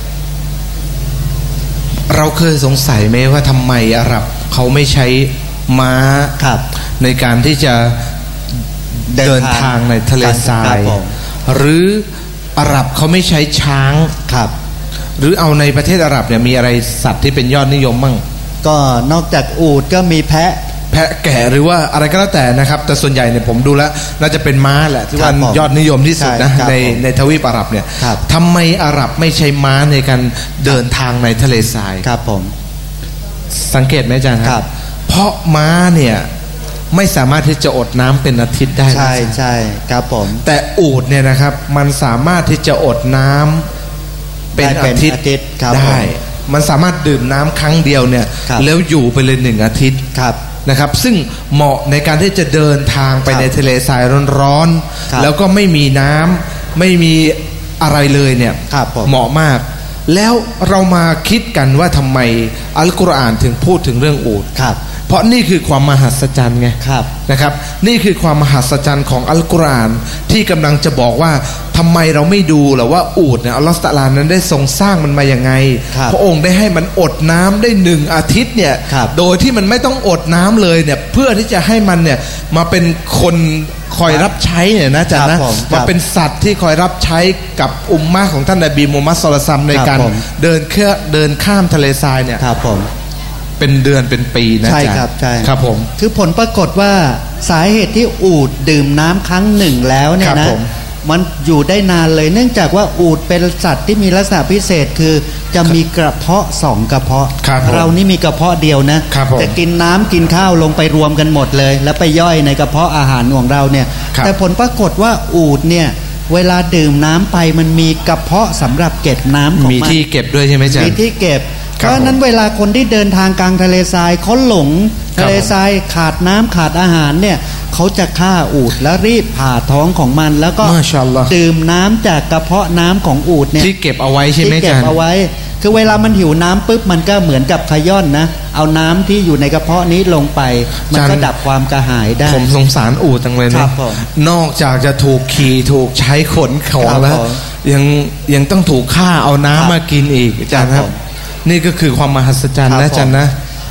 เราเคยสงสัยไหมว่าทำไมอาหรับเขาไม่ใช้ม้าในการที่จะเดินทางในทะเลทรายหรืออาหรับเขาไม่ใช้ช้างครับหรือเอาในประเทศอาหรับเนี่ยมีอะไรสัตว์ที่เป็นยอดนิยมมั่งก็นอกจากอูฐก็มีแพะแพะแกะหรือว่าอะไรก็แล้วแต่นะครับแต่ส่วนใหญ่เนี่ยผมดูแล้วน่าจะเป็นม้าแหละที่ว่ายอดนิยมที่สุดนะในในทวีปอาหรับเนี่ยทำไมอาหรับไม่ใช้ม้าในการเดินทางในทะเลทรายครับผมสังเกตไหมอาจารย์ครับเพราะม้าเนี่ยไม่สามารถที่จะอดน้ำเป็นอาทิตย์ได้ใช่ใช่ครับผมแต่อูฐเนี่ยนะครับมันสามารถที่จะอดน้ำเป็นอาทิตย์ได้มันสามารถดื่มน้ำครั้งเดียวเนี่ยแล้วอยู่ไปเลยหนึ่งอาทิตย์นะครับซึ่งเหมาะในการที่จะเดินทางไปในทะเลทรายร้อนๆแล้วก็ไม่มีน้ำไม่มีอะไรเลยเนี่ยเหมาะมากแล้วเรามาคิดกันว่าทำไมอัลกุรอานถึงพูดถึงเรื่องอูฐเพราะนี่คือความมหัศจรรย์ไงนะครับนี่คือความมหัศจรรย์ของอัลกุรอานที่กำลังจะบอกว่าทำไมเราไม่ดูหรอว่าอูฐเนี่ยอัลลอฮฺตะอาลานั้นได้ทรงสร้างมันมาอย่างไงพระองค์ได้ให้มันอดน้ำได้หนึ่งอาทิตย์เนี่ยโดยที่มันไม่ต้องอดน้ำเลยเนี่ยเพื่อที่จะให้มันเนี่ยมาเป็นคนคอยรับใช้เนี่ยนะจ๊ะนะมาเป็นสัตว์ที่คอยรับใช้กับอุมมะของท่านนบีมูฮัมมัดศ็อลลัลลอฮุอะลัยฮิวะซัลลัมในการเดินเคลื่อนเดินข้ามทะเลทรายเนี่ยเป็นเดือนเป็นปีนะจ๊ะใช่ครับใช่ครับผมคือผลปรากฏว่าสาเหตุที่อูฐดื่มน้ำครั้งหนึ่งแล้วเนี่ยนะมันอยู่ได้นานเลยเนื่องจากว่าอูฐเป็นสัตว์ที่มีลักษณะพิเศษคือจะมีกระเพาะสองกระเพาะเรานี่มีกระเพาะเดียวนะแต่กินน้ำกินข้าวลงไปรวมกันหมดเลยแล้วไปย่อยในกระเพาะอาหารของเราเนี่ยแต่ผลปรากฏว่าอูฐเนี่ยเวลาดื่มน้ำไปมันมีกระเพาะสำหรับเก็บน้ำของมันมีที่เก็บด้วยใช่ไหมจ๊ะมีที่เก็บเพราะนั้นเวลาคนที่เดินทางกลางทะเลทรายเขาหลงทะเลทรายขาดน้ำขาดอาหารเนี่ยเขาจะฆ่าอูฐแล้วรีบผ่าท้องของมันแล้วก็ดื่มน้ำจากกระเพาะน้ำของอูฐเนี่ยที่เก็บเอาไว้ใช่ไหมจ๊ะที่เก็บเอาไว้คือเวลามันหิวน้ำปุ๊บมันก็เหมือนกับขย้อนนะเอาน้ำที่อยู่ในกระเพาะนี้ลงไปมันก็ดับความกระหายได้ผมสงสารอูฐจังเลยนะนอกจากจะถูกขี่ถูกใช้ขนของแล้วยังยังต้องถูกฆ่าเอาน้ำมากินอีกอาจารย์ครับนี่ก็คือความมหัศจรรย์นะอาจารย์นะ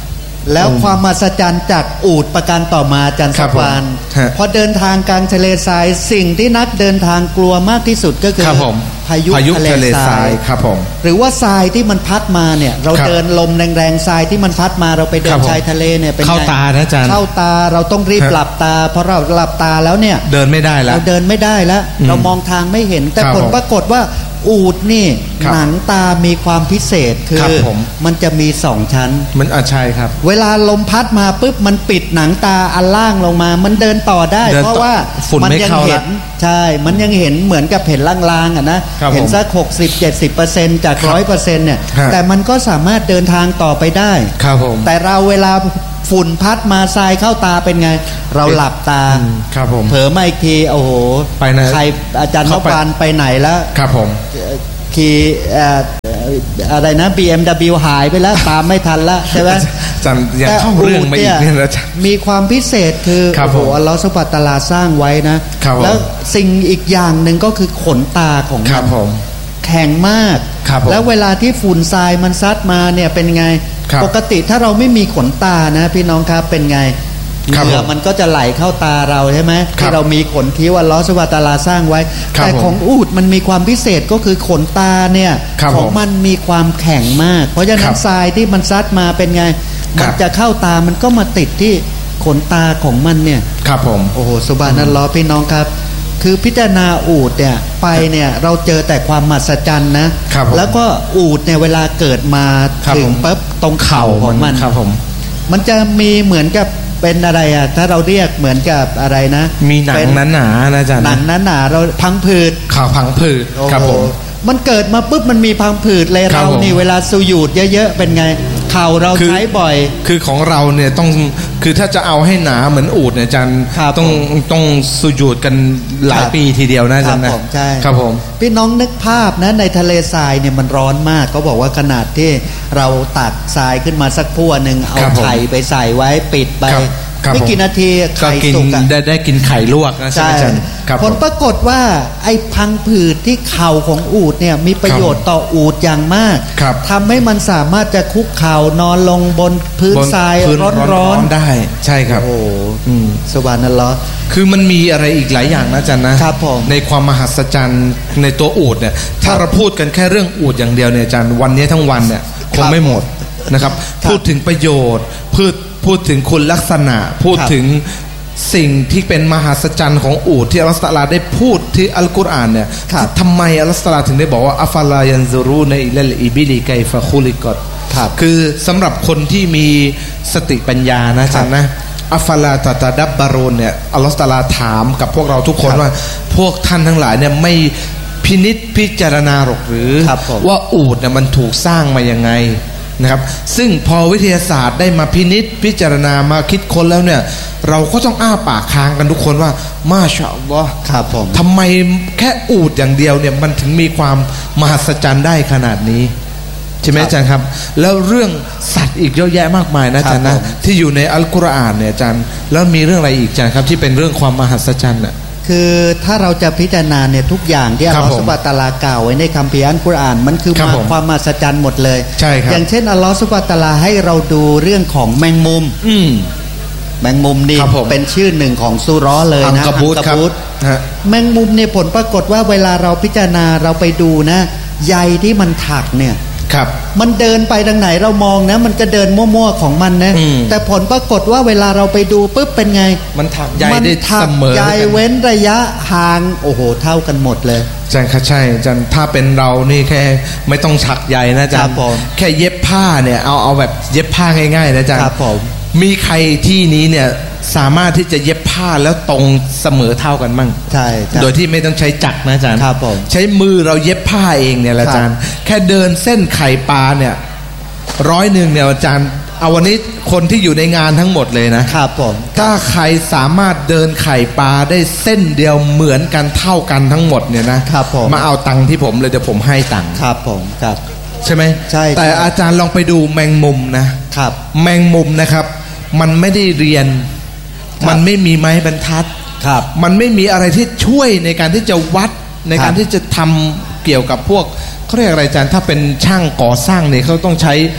แล้วความมหัศจรรย์จากอูฐประการต่อมาอาจารย์สวรรค์พอเดินทางกลางทะเลทรายสิ่งที่นักเดินทางกลัวมากที่สุดก็คือพายุทะเลทรายครับผมหรือว่าทรายที่มันพัดมาเนี่ยเราเดินลมแรงๆทรายที่มันพัดมาเราไปเดินชายทะเลเนี่ยเป็นไงเข้าตานะอาจารย์เข้าตาเราต้องรีบหลับตาเพราะเราหลับตาแล้วเนี่ยเดินไม่ได้แล้วเราเดินไม่ได้แล้วเรามองทางไม่เห็นแต่ผลปรากฏว่าอูฐนี่หนังตามีความพิเศษคือมันจะมีสองชั้นมันอ่ะใช่ครับเวลาลมพัดมาปุ๊บมันปิดหนังตาอันล่างลงมามันเดินต่อได้เพราะว่ามันยังเห็นใช่มันยังเห็นเหมือนกับเห็นลางๆอ่ะนะเห็นสักหกสิบ เจ็ดสิบเปอร์เซ็นต์ จาก ร้อยเปอร์เซ็นต์ เนี่ยแต่มันก็สามารถเดินทางต่อไปได้ครับผมแต่เราเวลาฝุ่นพัดมาทรายเข้าตาเป็นไงเราหลับตาครับผมเผลอมาอีกทีโอ้โหไปไหนใครอาจารย์นพวรรณไปไหนแล้วครับผมขี่อะไรนะ บี เอ็ม ดับเบิลยู หายไปแล้วตามไม่ทันแล้วใช่ไหมจำยังเข้าเรื่องไม่อีกเนี่ยนะมีความพิเศษคือโอ้โหอัลลอฮฺซุบฮานะฮูวะตะอาลาสร้างไว้นะแล้วสิ่งอีกอย่างหนึ่งก็คือขนตาของมันแข็งมากแล้วเวลาที่ฝุ่นทรายมันซัดมาเนี่ยเป็นไงปกติถ้าเราไม่มีขนตานะพี่น้องครับเป็นไงเหงื่อมันก็จะไหลเข้าตาเราใช่ไหมที่เรามีขนคิ้วอัลเลาะห์ซุบฮานะฮูวะตะอาลาสร้างไว้แต่ของอูฐมันมีความพิเศษก็คือขนตาเนี่ยของมันมีความแข็งมากเพราะฉะนั้นทรายที่มันซัดมาเป็นไงมันจะเข้าตามันก็มาติดที่ขนตาของมันเนี่ยครับผมโอ้โหซุบฮานัลลอฮ์พี่น้องครับคือพิจารณาอูฐเนี่ยไปเนี่ยเราเจอแต่ความมหัศจรรย์นะแล้วก็อูฐเนี่ยเวลาเกิดมาถึงปั๊บตรงเข่าของมันมันจะมีเหมือนกับเป็นอะไรอ่ะถ้าเราเรียกเหมือนกับอะไรนะมีหนังหนาๆนะอาจารย์หนังหนาๆเราพังผืดข่าวพังผืดครับผมมันเกิดมาปุ๊บมันมีพังผืดเลยเรานี่เวลาสุญูดเยอะๆเป็นไงเข่าเราใช้บ่อยคือของเราเนี่ยต้องคือถ้าจะเอาให้หนาเหมือนอูฐเนี่ยอาจารย์ต้องต้องสุญูดกันหลายปีทีเดียวนะอาจารย์นะใช่ครับผมพี่น้องนึกภาพนะในทะเลทรายเนี่ยมันร้อนมากเขาบอกว่าขนาดที่เราตักทรายขึ้นมาสักพั่วหนึ่งเอาไข่ไปใส่ไว้ปิดไปไม่กี่นาทีไข่สุกได้ได้กินไข่ลวกนะใช่ไหมอาจารย์ผลปรากฏว่าไอ้พังผืดที่เข่าของอูฐเนี่ยมีประโยชน์ต่ออูฐอย่างมากทำให้มันสามารถจะคุกเข่านอนลงบนพื้นทรายร้อนๆได้ใช่ครับโอ้ซุบฮานัลลอฮ์คือมันมีอะไรอีกหลายอย่างนะอาจารย์นะครับผมในความมหัศจรรย์ในตัวอูฐเนี่ยถ้าเราพูดกันแค่เรื่องอูฐอย่างเดียวเนี่ยอาจารย์วันนี้ทั้งวันเนี่ยคงไม่หมดนะครับพูดถึงประโยชน์พูดพูดถึงคุณลักษณะพูดถึงสิ่งที่เป็นมหัศจรรย์ของอูฐที่อัลลอฮฺตะอาลาได้พูดที่อัลกุรอานเนี่ยทำไมอัลลอฮฺตะอาลาถึงได้บอกว่าอัฟลายันซุรูนอิลัลอิบิลิไกฟะคุลิกอตคือสำหรับคนที่มีสติปัญญานะอาจารย์นะอัฟลาตะตะดับบารูนเนี่ยอัลลอฮฺตะอาลาถามกับพวกเราทุกคนว่าพวกท่านทั้งหลายเนี่ยไม่พินิจพิจารณาหรอกหรือว่าอูฐเนี่ยมันถูกสร้างมายังไงนะครับซึ่งพอวิทยาศาสตร์ได้มาพินิจพิจารณามาคิดค้นแล้วเนี่ยเราก็ต้องอ้าปากค้างกันทุกคนว่ามาชาอัลลอฮ์ครับผมทำไมแค่อูฐอย่างเดียวเนี่ยมันถึงมีความมหัศจรรย์ได้ขนาดนี้ใช่ไหมอาจารย์ครับแล้วเรื่องสัตว์อีกเยอะแยะมากมายนะอาจารย์นะที่อยู่ในอัลกุรอานเนี่ยอาจารย์แล้วมีเรื่องอะไรอีกอาจารย์ครับที่เป็นเรื่องความมหัศจรรย์น่ะคือถ้าเราจะพิจารณาเนี่ยทุกอย่างที่อัลลอฮฺซุบฮานะฮูวะตะอาลากล่าวไว้ในคัมภีร์อัลกุรอานมันคือมาความมหัศจรรย์หมดเลยใช่ครับอย่างเช่นอัลลอฮฺซุบฮานะฮูวะตะอาลาให้เราดูเรื่องของแมงมุมอืมแมงมุมนี่เป็นชื่อหนึ่งของซูเราะห์เลยนะอังกะบูตครับแมงมุมเนี่ยผลปรากฏว่าเวลาเราพิจารณาเราไปดูนะใยที่มันถักเนี่ยครับมันเดินไปทางไหนเรามองนะมันจะเดินมั่วๆของมันนะแต่ผลปรากฏว่าเวลาเราไปดูปุ๊บเป็นไงมันถักใยได้เสมอใยเว้นระยะห่างโอ้โหเท่ากันหมดเลยอาจารย์ครับใช่อาจารย์ถ้าเป็นเรานี่แค่ไม่ต้องถักใยนะอาจารย์แค่เย็บผ้าเนี่ยเอาเอาแบบเย็บผ้าง่ายๆนะอาจารย์ครับผมมีใครที่นี้เนี่ยสามารถที่จะเย็บผ้าแล้วตรงเสมอเท่ากันมั่งใช่โดยที่ไม่ต้องใช้จักรนะอาจารย์ครับผมใช้มือเราเย็บผ้าเองเนี่ยอาจารย์แค่เดินเส้นไข่ปลาเนี่ยร้อยหนึ่งเนี่ยอาจารย์เอาวันนี้คนที่อยู่ในงานทั้งหมดเลยนะครับผมถ้าใครสามารถเดินไข่ปลาได้เส้นเดียวเหมือนกันเท่ากันทั้งหมดเนี่ยนะครับผมมาเอาตังค์ที่ผมเลยเดี๋ยวผมให้ตังค์ครับผมครับใช่ไหมใช่แต่อาจารย์ลองไปดูแมงมุมนะครับแมงมุมนะครับมันไม่ได้เรียนมันไม่มีไม้บรรทัดครับมันไม่มีอะไรที่ช่วยในการที่จะวัดในการที่จะทำเกี่ยวกับพวกเขาเรียกอะไรอาจารย์ถ้าเป็นช่างก่อสร้างเนี่ยเขาต้องใช้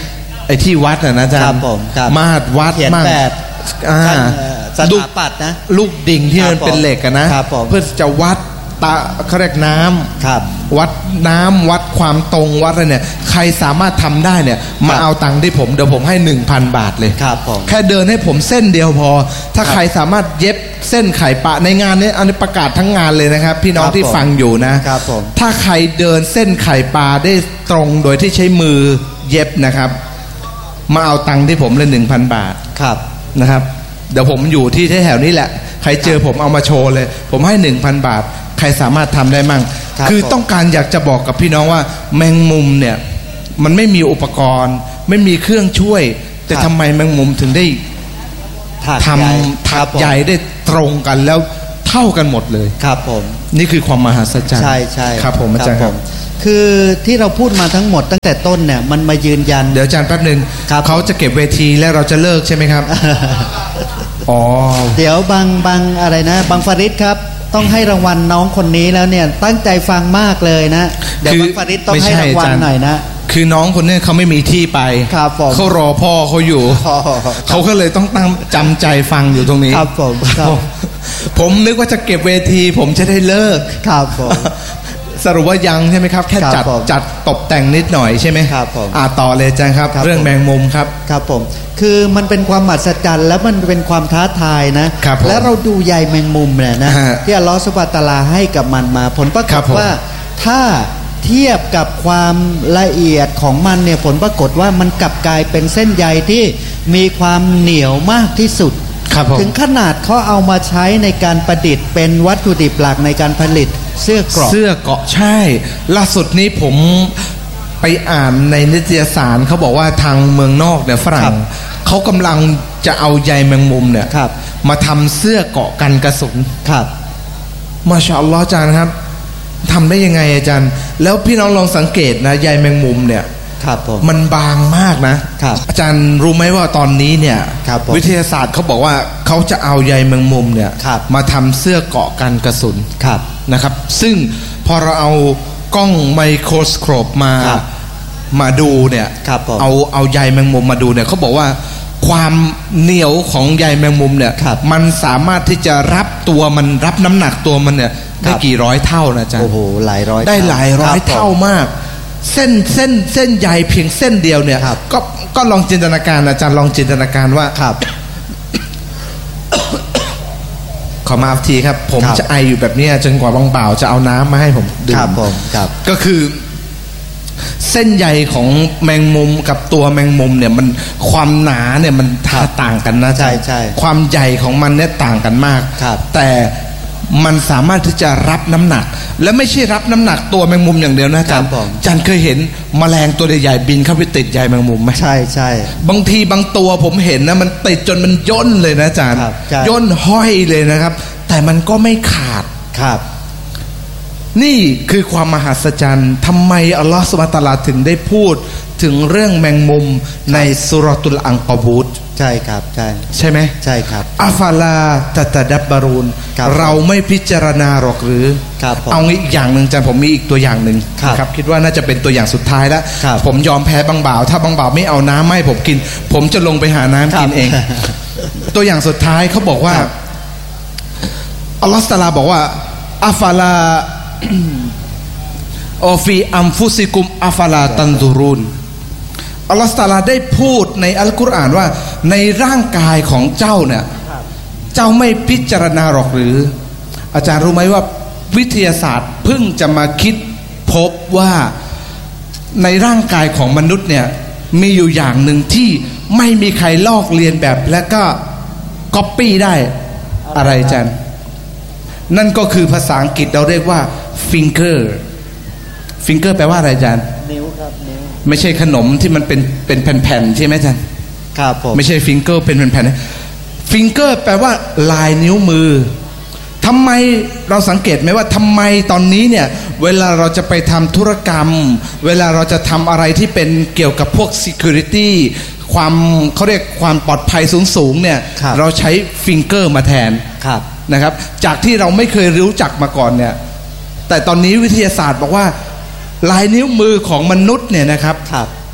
ไอ้ที่วัดนะนะอาจารย์ครับผมครับมาดวัดมั่งสถาปัตย์นะลูกดิ่งที่มันเป็นเหล็กนะเพื่อจะวัดตาเขาเรียกน้ำครับวัดน้ำวัดความตรงวัดอะไรเนี่ยใครสามารถทำได้เนี่ยมาเอาตังค์ที่ผมเดี๋ยวผมให้ หนึ่งพัน บาทเลยครับผมแค่เดินให้ผมเส้นเดียวพอถ้าใครสามารถเย็บเส้นไข่ปลาในงานนี้อันนี้ประกาศทั้งงานเลยนะครับพี่น้องที่ฟังอยู่นะครับผมถ้าใครเดินเส้นไข่ปลาได้ตรงโดยที่ใช้มือเย็บนะครับมาเอาตังค์ที่ผมเลย หนึ่งพัน บาทครับนะครับเดี๋ยวผมอยู่ที่แถวนี้แหละใครเจอผมเอามาโชว์เลยผมให้ หนึ่งพัน บาทใครสามารถทำได้มั่งคือต้องการอยากจะบอกกับพี่น้องว่าแมงมุมเนี่ยมันไม่มีอุปกรณ์ไม่มีเครื่องช่วยแต่ทำไมแมงมุมถึงได้ทำถักใหญ่ได้ตรงกันแล้วเท่ากันหมดเลยครับผมนี่คือความมหัศจรรย์ใช่ใช่ครับผมอาจารย์ครับคือที่เราพูดมาทั้งหมดตั้งแต่ต้นเนี่ยมันมายืนยันเดี๋ยวอาจารย์แป๊บนึงเขาจะเก็บเวทีแล้วเราจะเลิกใช่ไหมครับอ๋อเดี๋ยวบางบางอะไรนะบางฟาริดครับต้องให้รางวัลน้องคนนี้แล้วเนี่ยตั้งใจฟังมากเลยนะเดี๋ยวบางฟาริดต้องให้รางวัลหน่อยนะคือน้องคนนี้เขาไม่มีที่ไปเขารอพ่อเขาอยู่เขาก็เลยต้องตั้งจำใจฟังอยู่ตรงนี้ครับผมผมนึกว่าจะเก็บเวทีผมจะได้เลิกครับผมสรุปว่ายังใช่ไหมครับแค่จัดจัดตกแต่งนิดหน่อยใช่ไหมครับผมอ่าต่อเลยจังครับเรื่องแมงมุมครับครับผมคือมันเป็นความมหัศจรรย์แล้วมันเป็นความท้าทายนะแล้วเราดูใยแมงมุมเนี่ยนะที่อัลลอฮฺซุบฮานะฮูวะตะอาลาให้กับมันมาผลปรากฏว่าถ้าเทียบกับความละเอียดของมันเนี่ยผลปรากฏว่ามันกลับกลายเป็นเส้นใยที่มีความเหนียวมากที่สุดถึงขนาดเขาเอามาใช้ในการประดิษฐ์เป็นวัตถุดิบหลักในการผลิตเสื้อเกราะเสื้อเกราะใช่ล่าสุดนี้ผมไปอ่านในนิตยสารเขาบอกว่าทางเมืองนอกเนี่ยฝรั่งเขากำลังจะเอาใยแมงมุมเนี่ยมาทำเสื้อเกราะกันกระสุนครับมาชาอัลลอฮ์อาจารย์ครับทำได้ยังไงอาจารย์แล้วพี่น้องลองสังเกตนะใยแมงมุมเนี่ยครับผมมันบางมากนะครับอาจารย์รู้ไหมว่าตอนนี้เนี่ยวิทยาศาสตร์เขาบอกว่าเขาจะเอาใยแมงมุมเนี่ยมาทำเสื้อเกราะกันกระสุนนะครับซึ่งพอเราเอากล้องไมโครสโคปมามาดูเนี่ยเอาเอาใยแมงมุมมาดูเนี่ยเขาบอกว่าความเหนียวของใยแมงมุมเนี่ยมันสามารถที่จะรับตัวมันรับน้ำหนักตัวมันเนี่ยได้กี่ร้อยเท่านะจ๊ะโอ้โหหลายร้อยได้หลายร้อยเท่ามากเส้นเส้นเส้นใยเพียงเส้นเดียวเนี่ยก็ก็ลองจินตนาการอาจารย์ลองจินตนาการว่าครับขอมาทีครับผมจะไออยู่แบบนี้จนกว่าบางบ่าวจะเอาน้ำมาให้ผมดื่มครับผมครับก็คือเส้นใยของแมงมุมกับตัวแมงมุมเนี่ยมันความหนาเนี่ยมันต่างกันนะใช่ใช่ความใหญ่ของมันเนี่ยต่างกันมากแต่มันสามารถที่จะรับน้ำหนักและไม่ใช่รับน้ำหนักตัวแมงมุมอย่างเดียวนะอาจารย์อาจารย์เคยเห็นแมลงตัวใหญ่ๆบินเข้าไปติดใยแมงมุมไหมใช่ใช่บางทีบางตัวผมเห็นนะมันติดจนมันย่นเลยนะอาจารย์ย่นห้อยเลยนะครับแต่มันก็ไม่ขาดครับนี่คือความมหัศจรรย์ทำไมอัลลอฮฺซุบฮานะฮูวะตะอาลาถึงได้พูดถึงเรื่องแมงมุมในซูเราะตุลอันกอบูตใช่ครับใช่ใช่ไหมใช่ครับอัฟาลาตะตะดับบารูนเราไม่พิจารณาหรอกหรือเอางี้อีกอย่างหนึ่งอาจารย์ผมมีอีกตัวอย่างหนึ่งครับคิดว่าน่าจะเป็นตัวอย่างสุดท้ายแล้วผมยอมแพ้บางบ่าวถ้าบางบ่าวไม่เอาน้ำให้ผมกินผมจะลงไปหาน้ำกินเองตัวอย่างสุดท้ายเขาบอกว่าอัลลอฮฺตะอาลาบอกว่าอัฟาลาอฟีอัมฟุซิกุมอัฟาลาตันซูรุนอัลลอฮฺตะอาลาได้พูดในอัลกุรอานว่าในร่างกายของเจ้าเนี่ยเจ้าไม่พิจารณาหรอกหรืออาจารย์รู้ไหมว่าวิทยาศาสตร์เพิ่งจะมาคิดพบว่าในร่างกายของมนุษย์เนี่ยมีอยู่อย่างหนึ่งที่ไม่มีใครลอกเลียนแบบและก็ก๊อปปี้ได้อะไรอาจารย์นั่นก็คือภาษาอังกฤษเราเรียกว่า finger finger แปลว่าอะไรอาจารย์นิ้วครับนิ้วไม่ใช่ขนมที่มันเป็นเป็นแผ่นๆใช่ไหมอาจารย์ครับผมไม่ใช่ finger เป็นแผ่นๆ finger แปลว่าลายนิ้วมือทำไมเราสังเกตไหมว่าทำไมตอนนี้เนี่ยเวลาเราจะไปทำธุรกรรมเวลาเราจะทำอะไรที่เป็นเกี่ยวกับพวก security ความเขาเรียกความปลอดภัยสูงๆเนี่ยเราใช้ finger มาแทนนะครับจากที่เราไม่เคยรู้จักมาก่อนเนี่ยแต่ตอนนี้วิทยาศาสตร์บอกว่าลายนิ้วมือของมนุษย์เนี่ยนะครับ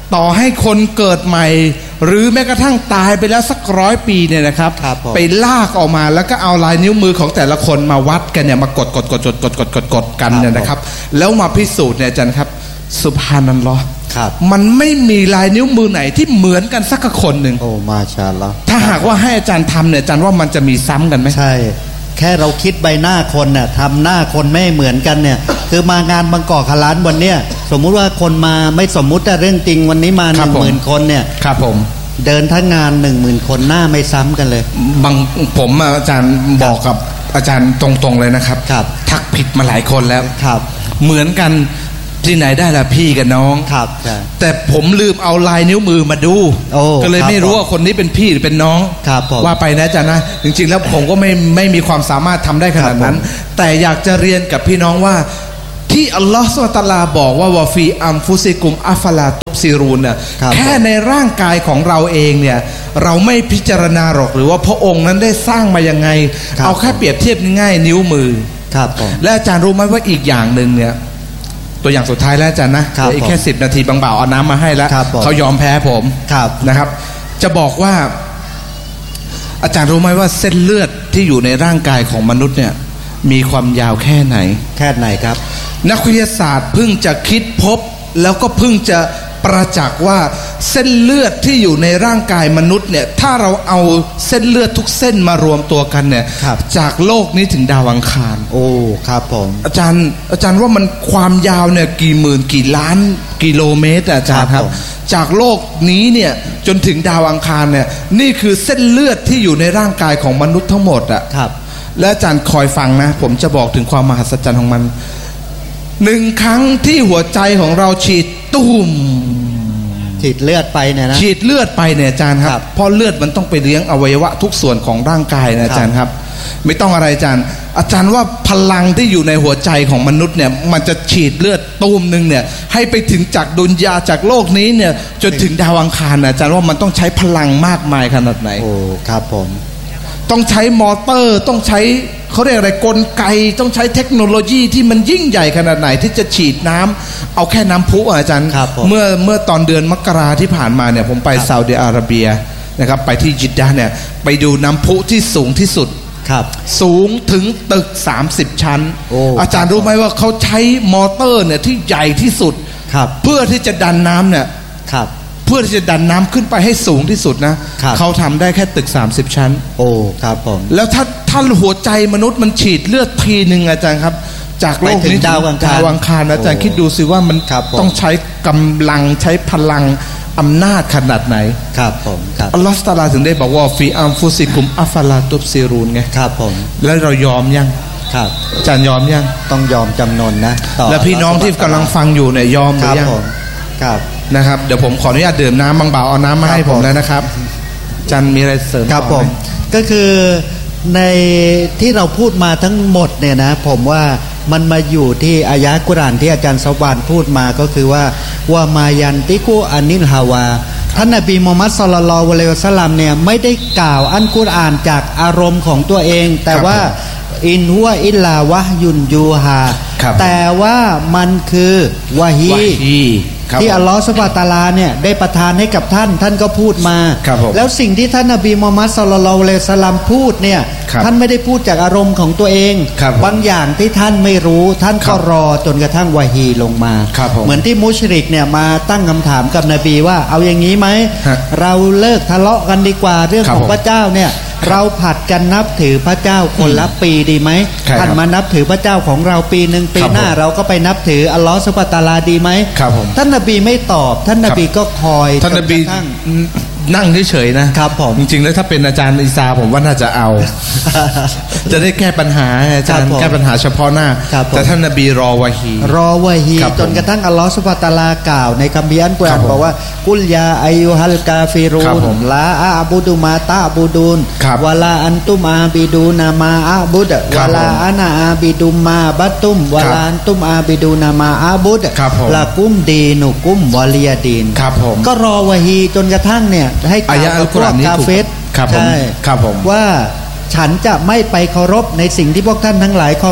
ต่อให้คนเกิดใหม่หรือแม้กระทั่งตายไปแล้วสักร้อยปีเนี่ยนะครับไปลากออกมาแล้วก็เอาลายนิ้วมือของแต่ละคนมาวัดกันเนี่ยมากดกดกดกดกดกดกดกดกันเนี่ยนะครับแล้วมาพิสูจน์เนี่ยอาจารย์ครับซุบฮานัลลอฮ์มันไม่มีลายนิ้วมือไหนที่เหมือนกันสักคนหนึ่งโอ้มาชาอัลลอฮ์ถ้าหากว่าให้อาจารย์ทำเนี่ยอาจารย์ว่ามันจะมีซ้ำกันไหมใช่แค่เราคิดใบหน้าคนเนี่ยทำหน้าคนไม่เหมือนกันเนี่ยคือมางานบางกอกฮาลาลวันเนี้ยสมมุติว่าคนมาไม่สมมุติแต่เรื่องจริงวันนี้มาหนึ่งหมื่นคนเนี่ยครับผมเดินทั้งงานหนึ่งหมื่นคนหน้าไม่ซ้ำกันเลยบางผมอาจารย์บอกกับอาจารย์ตรงๆเลยนะครับทักผิดมาหลายคนแล้วครับเหมือนกันที่ไหนได้ล่ะพี่กับน้องครับแต่ผมลืมเอาลายนิ้วมือมาดูก็เลยไม่รู้ว่าคนนี้เป็นพี่หรือเป็นน้องว่าไปนะจ๊ะนะจริงๆแล้วผมก็ไม่ไม่มีความสามารถทำได้ขนาดนั้นแต่อยากจะเรียนกับพี่น้องว่าที่อัลลอฮฺซุบฮานะฮูวะตะอาลาบอกว่าวะฟีอัมฟุซิกุมอัฟลาตุบซิรูนเนี่ยแค่ในร่างกายของเราเองเนี่ยเราไม่พิจารณาหรอกหรือว่าพระองค์นั้นได้สร้างมายังไงเอาแค่เปรียบเทียบง่ายๆนิ้วมือและอาจารย์รู้ไหมว่าอีกอย่างหนึ่งเนี่ยตัวอย่างสุดท้ายแล้วอาจารย์นะอีกแค่สิบนาทีบางบ่าวเอาน้ำมาให้แล้วเขายอมแพ้ผมนะครับจะบอกว่าอาจารย์รู้ไหมว่าเส้นเลือดที่อยู่ในร่างกายของมนุษย์เนี่ยมีความยาวแค่ไหนแค่ไหนครับนักวิทยาศาสตร์เพิ่งจะคิดพบแล้วก็เพิ่งจะประจักษ์ว่าเส้นเลือดที่อยู่ในร่างกายมนุษย์เนี่ยถ้าเราเอาเส้นเลือดทุกเส้นมารวมตัวกันเนี่ยจากโลกนี้ถึงดาวอังคารโอ้ครับผมอาจารย์อาจารย์ว่ามันความยาวเนี่ยกี่หมื่นกี่ล้านกิโลเมตรอาจารย์ครับจากโลกนี้เนี่ยจนถึงดาวอังคารเนี่ยนี่คือเส้นเลือดที่อยู่ในร่างกายของมนุษย์ทั้งหมดอ่ะครับและอาจารย์คอยฟังนะผมจะบอกถึงความมหัศจรรย์ของมันหนึ่งครั้งที่หัวใจของเราฉีดตุ้มฉีดเลือดไปเนี่ยนะฉีดเลือดไปเนี่ยอาจารย์ครับเพราะเลือดมันต้องไปเลี้ยงอวัยวะทุกส่วนของร่างกายนะอาจารย์ครับไม่ต้องอะไรอาจารย์อาจารย์ว่าพลังที่อยู่ในหัวใจของมนุษย์เนี่ยมันจะฉีดเลือดตุ้มนึงเนี่ยให้ไปถึงจากดุนยาจากโลกนี้เนี่ยจนถึงดาวอังคารนะอาจารย์ว่ามันต้องใช้พลังมากมายขนาดไหนโอ้ครับผมต้องใช้มอเตอร์ต้องใช้เขาเรียกอะไรกลไกต้องใช้เทคโนโลยีที่มันยิ่งใหญ่ขนาดไหนที่จะฉีดน้ำเอาแค่น้ำพุอาจารย์เมื่อเมื่อตอนเดือนมกราที่ผ่านมาเนี่ยผมไปซาอุดิอาระเบียนะครับไปที่จิดดะห์เนี่ยไปดูน้ำพุที่สูงที่สุดสูงถึงตึกสามสิบชั้น อ, อาจารย์รู้ไหมว่าเขาใช้มอเตอร์เนี่ยที่ใหญ่ที่สุดเพื่อที่จะดันน้ำเนี่ยเพื่อที่จะดันน้ำขึ้นไปให้สูงที่สุดนะเขาทำได้แค่ตึกสามสิบชั้นโอ้ครับผมแล้วถ้าถ้าหัวใจมนุษย์มันฉีดเลือดทีหนึ่งอาจารย์ครับจากโลกนี้ดาวอังคารดาวอังคารอาจารย์คิดดูสิว่ามันต้องใช้กำลังใช้พลังอำนาจขนาดไหนครับผมครับอัลลอฮฺตะอาลาถึงได้บอกว่าฟีอัมฟุซิกุมอัฟลาตุบซิรูนไงครับผมแล้วเรายอมยังครับอาจารย์ยอมยังต้องยอมจำนนนะแล้วพี่น้องที่กำลังฟังอยู่เนี่ยยอมหรือยังครับนะครับเดี๋ยวผมขออนุญาตดื่มน้ำบางบ่าวเอาน้ำมาให้ผมแล้วนะครับจันมีอะไรเสริมครับผมก็คือในที่เราพูดมาทั้งหมดเนี่ยนะผมว่ามันมาอยู่ที่อายะกุรอานที่อาจารย์สวรรค์พูดมาก็คือว่าว่ามายันติกุอานิลฮาวาท่านนบีมุฮัมมัดศ็อลลัลลอฮุอะลัยฮิวะซัลลัมเนี่ยไม่ได้กล่าวอัลกุรอานจากอารมณ์ของตัวเองแต่ว่าอินฮุวะอิลลาวะยุนยูฮาแต่ว่ามันคือวะฮีที่อัลลอฮฺซุบฮานะฮูวะตะอาลาเนี่ยได้ประทานให้กับท่านท่านก็พูดมาแล้วสิ่งที่ท่านนบีมุฮัมมัดศ็อลลัลลอฮุอะลัยฮิวะซัลลัมพูดเนี่ยท่านไม่ได้พูดจากอารมณ์ของตัวเองบางอย่างที่ท่านไม่รู้ท่านก็รอจนกระทั่งวะฮีลงมาเหมือนที่มุชริกเนี่ยมาตั้งคำถามกับนบีว่าเอาอย่างนี้ไหมเราเลิกทะเลาะกันดีกว่าเรื่องของพระเจ้าเนี่ยเราผัดกันนับถือพระเจ้าคนละปีดีไหมท่านมานับถือพระเจ้าของเราปีหนึ่งปีหน้าเราก็ไปนับถืออัลลอฮฺซุบฮานะฮูวะตะอาลาดีไหมท่านนบีไม่ตอบท่านนบีก็คอยท่านนบีนั่งเฉยๆนะครับผมจริงๆแล้วถ้าเป็นอาจารย์อิสาผมว่าน่าจะเอาจะได้แก้ปัญหาอาจารย์แก้ปัญหาเฉพาะหน้าแต่ท่านนบีรอวะฮีรอวะฮีจนกระทั่งอัลลอฮฺซุบฮานะฮูวะตะอาลากล่าวในคัมภีร์อัลกุรอานบอกว่ากุลยาอายุฮัลกาฟิรูนลาอาบูดุมาตาบูดุนวะลาอันตุมอาบิดูนามาอาบุดวะลาอานาอาบิดุมาบัตุมวะลาอันตุมอาบิดูนามาอาบุดละกุมดีนุกุมวะลียดีนก็รอวะฮีจนกระทั่งเนี่ยให้กล่าวกับพวกกาเฟรใช่ว่าฉันจะไม่ไปเคารพในสิ่งที่พวกท่านทั้งหลายเคารพ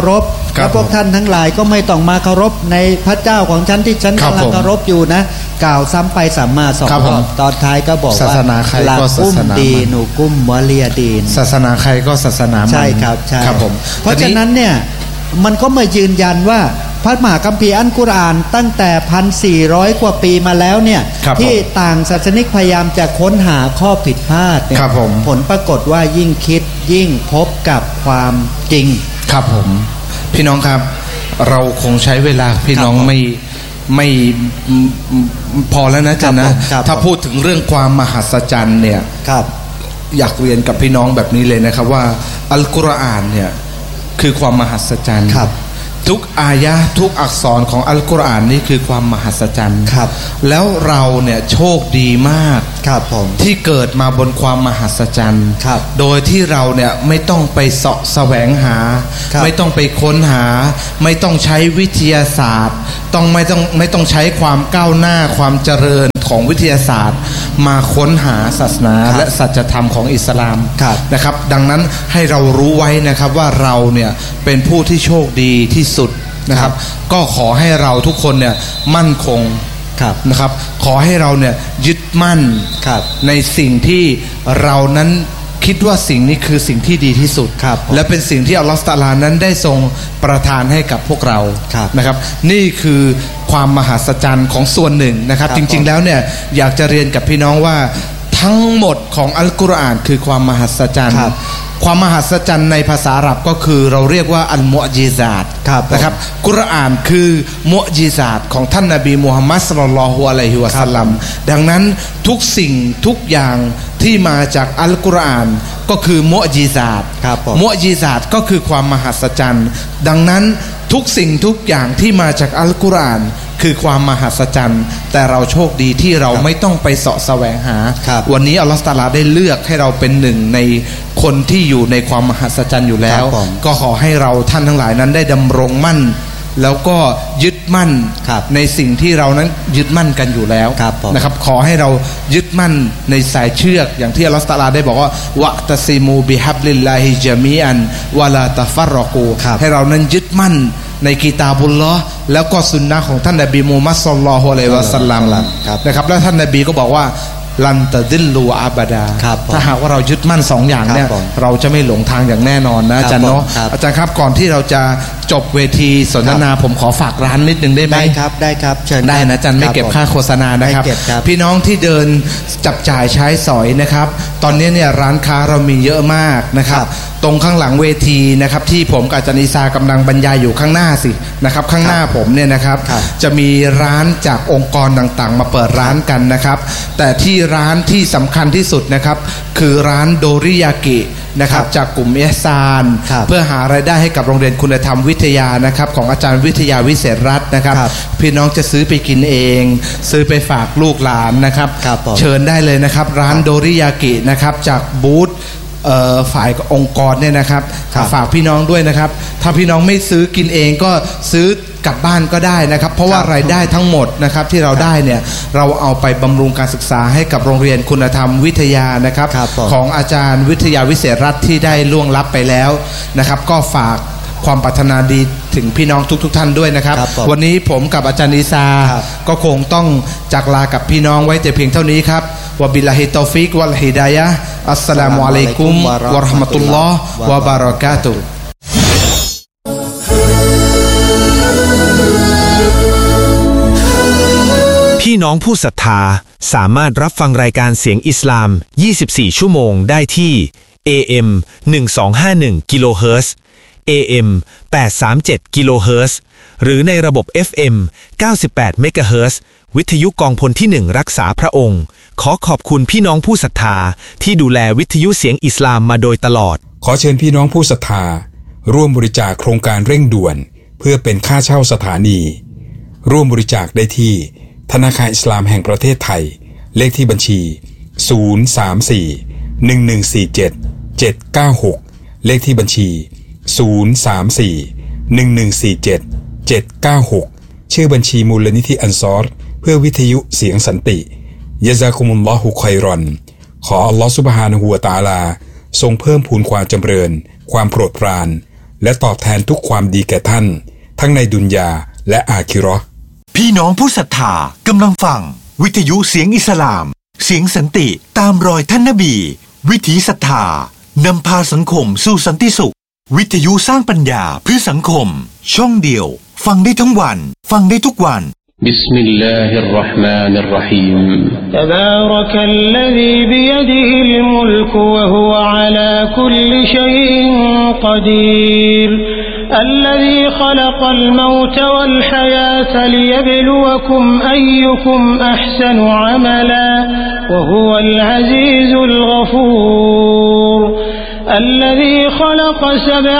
แล้วพวกท่านทั้งหลายก็ไม่ต้องมาเคารพในพระเจ้าของฉันที่ฉันกำลังเคารพอยู่นะกล่าวซ้ำไปซ้ำมาสองรอบตอนท้ายก็บอกว่าศาสนาใครก็ศาสนาดีหนูกุ้มวะเลียดีนศาสนาใครก็ศาสนามันใช่ครับใช่ครับผมเพราะฉะนั้นเนี่ยมันก็มายืนยันว่าพระมหาคัมภีร์อัลกุรอานตั้งแต่ หนึ่งพันสี่ร้อย กว่าปีมาแล้วเนี่ยที่ต่างศาสนิกพยายามจะค้นหาข้อผิดพลาดเนี่ยผลปรากฏว่ายิ่งคิดยิ่งพบกับความจริงครับผมพี่น้องครับเราคงใช้เวลาพี่น้องไม่ไม่พอแล้วนะจ๊ะนะถ้าพูดถึงเรื่องความมหัศจรรย์เนี่ยอยากเรียนกับพี่น้องแบบนี้เลยนะครับว่าอัลกุรอานเนี่ยคือความมหัศจรรย์ทุกอายะทุกอักษรของอัลกุรอานนี่คือความมหัศจรรย์แล้วเราเนี่ยโชคดีมากที่เกิดมาบนความมหัศจรรย์โดยที่เราเนี่ยไม่ต้องไปเสาะแสวงหาไม่ต้องไปค้นหาไม่ต้องใช้วิทยาศาสตร์ต้องไม่ต้องไม่ต้องใช้ความก้าวหน้าความเจริญของวิทยาศาสตร์มาค้นหาศาสนาและสัจธรรมของอิสลามนะครับดังนั้นให้เรารู้ไว้นะครับว่าเราเนี่ยเป็นผู้ที่โชคดีที่สุดนะครับก็ขอให้เราทุกคนเนี่ยมั่นคงนะครับขอให้เราเนี่ยยึดมั่นในสิ่งที่เรานั้นคิดว่าสิ่งนี้คือสิ่งที่ดีที่สุดและเป็นสิ่งที่อัลลอฮฺตะอาลานั้นได้ทรงประทานให้กับพวกเรานะครับนี่คือความมหัศจรรย์ของส่วนหนึ่งนะครับจริงๆแล้วเนี่ยอยากจะเรียนกับพี่น้องว่าทั้งหมดของอัลกุรอานคือความมหัศจรรย์ความมหัศจรรย์ในภาษาอาหรับก็คือเราเรียกว่าอัลมุอญิซาตนะครับกุรอานคือมุอญิซาตของท่านนบีมูฮัมมัดศ็อลลัลลอฮุอะลัยฮิวะซัลลัมดังนั้นทุกสิ่งทุกอย่างที่มาจากอัลกุรอานก็คือมุอญิซาตมุอญิซาตก็คือความมหัศจรรย์ดังนั้นทุกสิ่งทุกอย่างที่มาจากอัลกุรอานคือความมหัศจรรย์แต่เราโชคดีที่เราไม่ต้องไปเสาะแสวงหาวันนี้อัลลอฮฺตะอาลาได้เลือกให้เราเป็นหนึ่งในคนที่อยู่ในความมหัศจรรย์อยู่แล้วก็ขอให้เราท่านทั้งหลายนั้นได้ดำรงมั่นแล้วก็ยึดมั่นในสิ่งที่เรานั้นยึดมั่นกันอยู่แล้วนะครับขอให้เรายึดมั่นในสายเชือกอย่างที่อัลลอฮฺตะอาลาได้บอกว่าวะตะซิมูบิฮับลิลลาฮิญะมีอันวะลาตะฟัรรอกูให้เรานั้นยึดมั่นในกิตาบุลลอฮ์แล้วก็สุนนะของท่านนบีมูฮัมมัดศ็อลลัลลอฮุอะลัยฮิวะซัลลัมนะครับแล้วท่านนบีก็บอกว่าลันตะดิลลูอับดาถ้าหากว่าเรายึดมั่นสองอย่างเนี่ยเราจะไม่หลงทางอย่างแน่นอนนะอาจารย์เนาะอาจารย์ครับก่อนที่เราจะจบเวทีสนทนาผมขอฝากร้านนิดนึงได้ไหมได้ครับได้ครับเชิญได้นะอาจารย์ไม่เก็บค่าโฆษณานะครับพี่น้องที่เดินจับจ่ายใช้สอยนะครับตอนนี้เนี่ยร้านค้าเรามีเยอะมากนะครับตรงข้างหลังเวทีนะครับที่ผมกับอาจารย์อิสากำลังบรรยายอยู่ข้างหน้าสินะครับข้างหน้าผมเนี่ยนะครับจะมีร้านจากองค์กรต่างๆมาเปิดร้านกันนะครับแต่ที่ร้านที่สำคัญที่สุดนะครับคือร้านโดริยากินะครับจากกลุ่มเอซานเพื่อหารายได้ให้กับโรงเรียนคุณธรรมวิทยานะครับของอาจารย์วิทยาวิเศษรัตน์นะครับพี่น้องจะซื้อไปกินเองซื้อไปฝากลูกหลานนะครับเชิญได้เลยนะครับร้านโดริยากินะครับจากบูธฝ่ายองค์กรเนี่ยนะครับฝากพี่น้องด้วยนะครับถ้าพี่น้องไม่ซื้อกินเองก็ซื้อกลับบ้านก็ได้นะครับเพราะว่ารายได้ทั้งหมดนะครับที่เราได้เนี่ยเราเอาไปบำรุงการศึกษาให้กับโรงเรียนคุณธรรมวิทยานะครับของอาจารย์วิทยาวิเศษรัตน์ที่ได้ล่วงลับไปแล้วนะครับก็ฝากความปรารถนาดีถึงพี่น้องทุกๆ ท่านด้วยนะครับวันนี้ผมกับอาจารย์อีซาก็คงต้องจากลากับพี่น้องไว้แต่เพียงเท่านี้ครับวะบิลลาฮิตอฟิกวัลฮิดายะฮ์อัสสลามุอะลัยกุมวะเราะห์มะตุลลอฮ์วะบารอกาตุฮ์พี่น้องผู้ศรัทธาสามารถรับฟังรายการเสียงอิสลามยี่สิบสี่ชั่วโมงได้ที่ เอ เอ็ม หนึ่งสองห้าหนึ่ง กิโลเฮิรตซ์ เอ เอ็ม แปดสามเจ็ด กิโลเฮิรตซ์หรือในระบบ เอฟ เอ็ม เก้าสิบแปด เมกะเฮิรตซ์วิทยุกองพลที่หนึ่งรักษาพระองค์ขอขอบคุณพี่น้องผู้ศรัทธาที่ดูแลวิทยุเสียงอิสลามมาโดยตลอดขอเชิญพี่น้องผู้ศรัทธาร่วมบริจาคโครงการเร่งด่วนเพื่อเป็นค่าเช่าสถานีร่วมบริจาคได้ที่ธนาคารอิสลามแห่งประเทศไทยเลขที่บัญชีศูนย์ สาม สี่ หนึ่ง หนึ่ง สี่ เจ็ด เจ็ด เก้า หกเลขที่บัญชีศูนย์ สาม สี่ หนึ่ง หนึ่ง สี่ เจ็ด เจ็ด เก้า หกชื่อบัญชีมูลนิธิอันซอรเพื่อวิทยุเสียงสันติยะซากุมุลลอฮุค็อยรอนขออัลลอฮฺซุบฮานะฮูวะตะอาลาทรงเพิ่มพูนความจำเริญความโปรดปรานและตอบแทนทุกความดีแก่ท่านทั้งในดุนยาและอาคิเราะห์พี่น้องผู้ศรัทธากำลังฟังวิทยุเสียงอิสลามเสียงสันติตามรอยท่านนบีวิถีศรัทธานำพาสังคมสู่สันติสุขวิทยุสร้างปัญญาเพื่อสังคมช่องเดียวฟังได้ทั้งวันฟังได้ทุกวัน بسم الله الرحمن الرحيم تبارك الذي بيده الملك وهو على كل شيء قدير الذي خلق الموت والحياة ليبلوكم أيكم أحسن عملا وهو العزيز الغفور الذي خلق سبع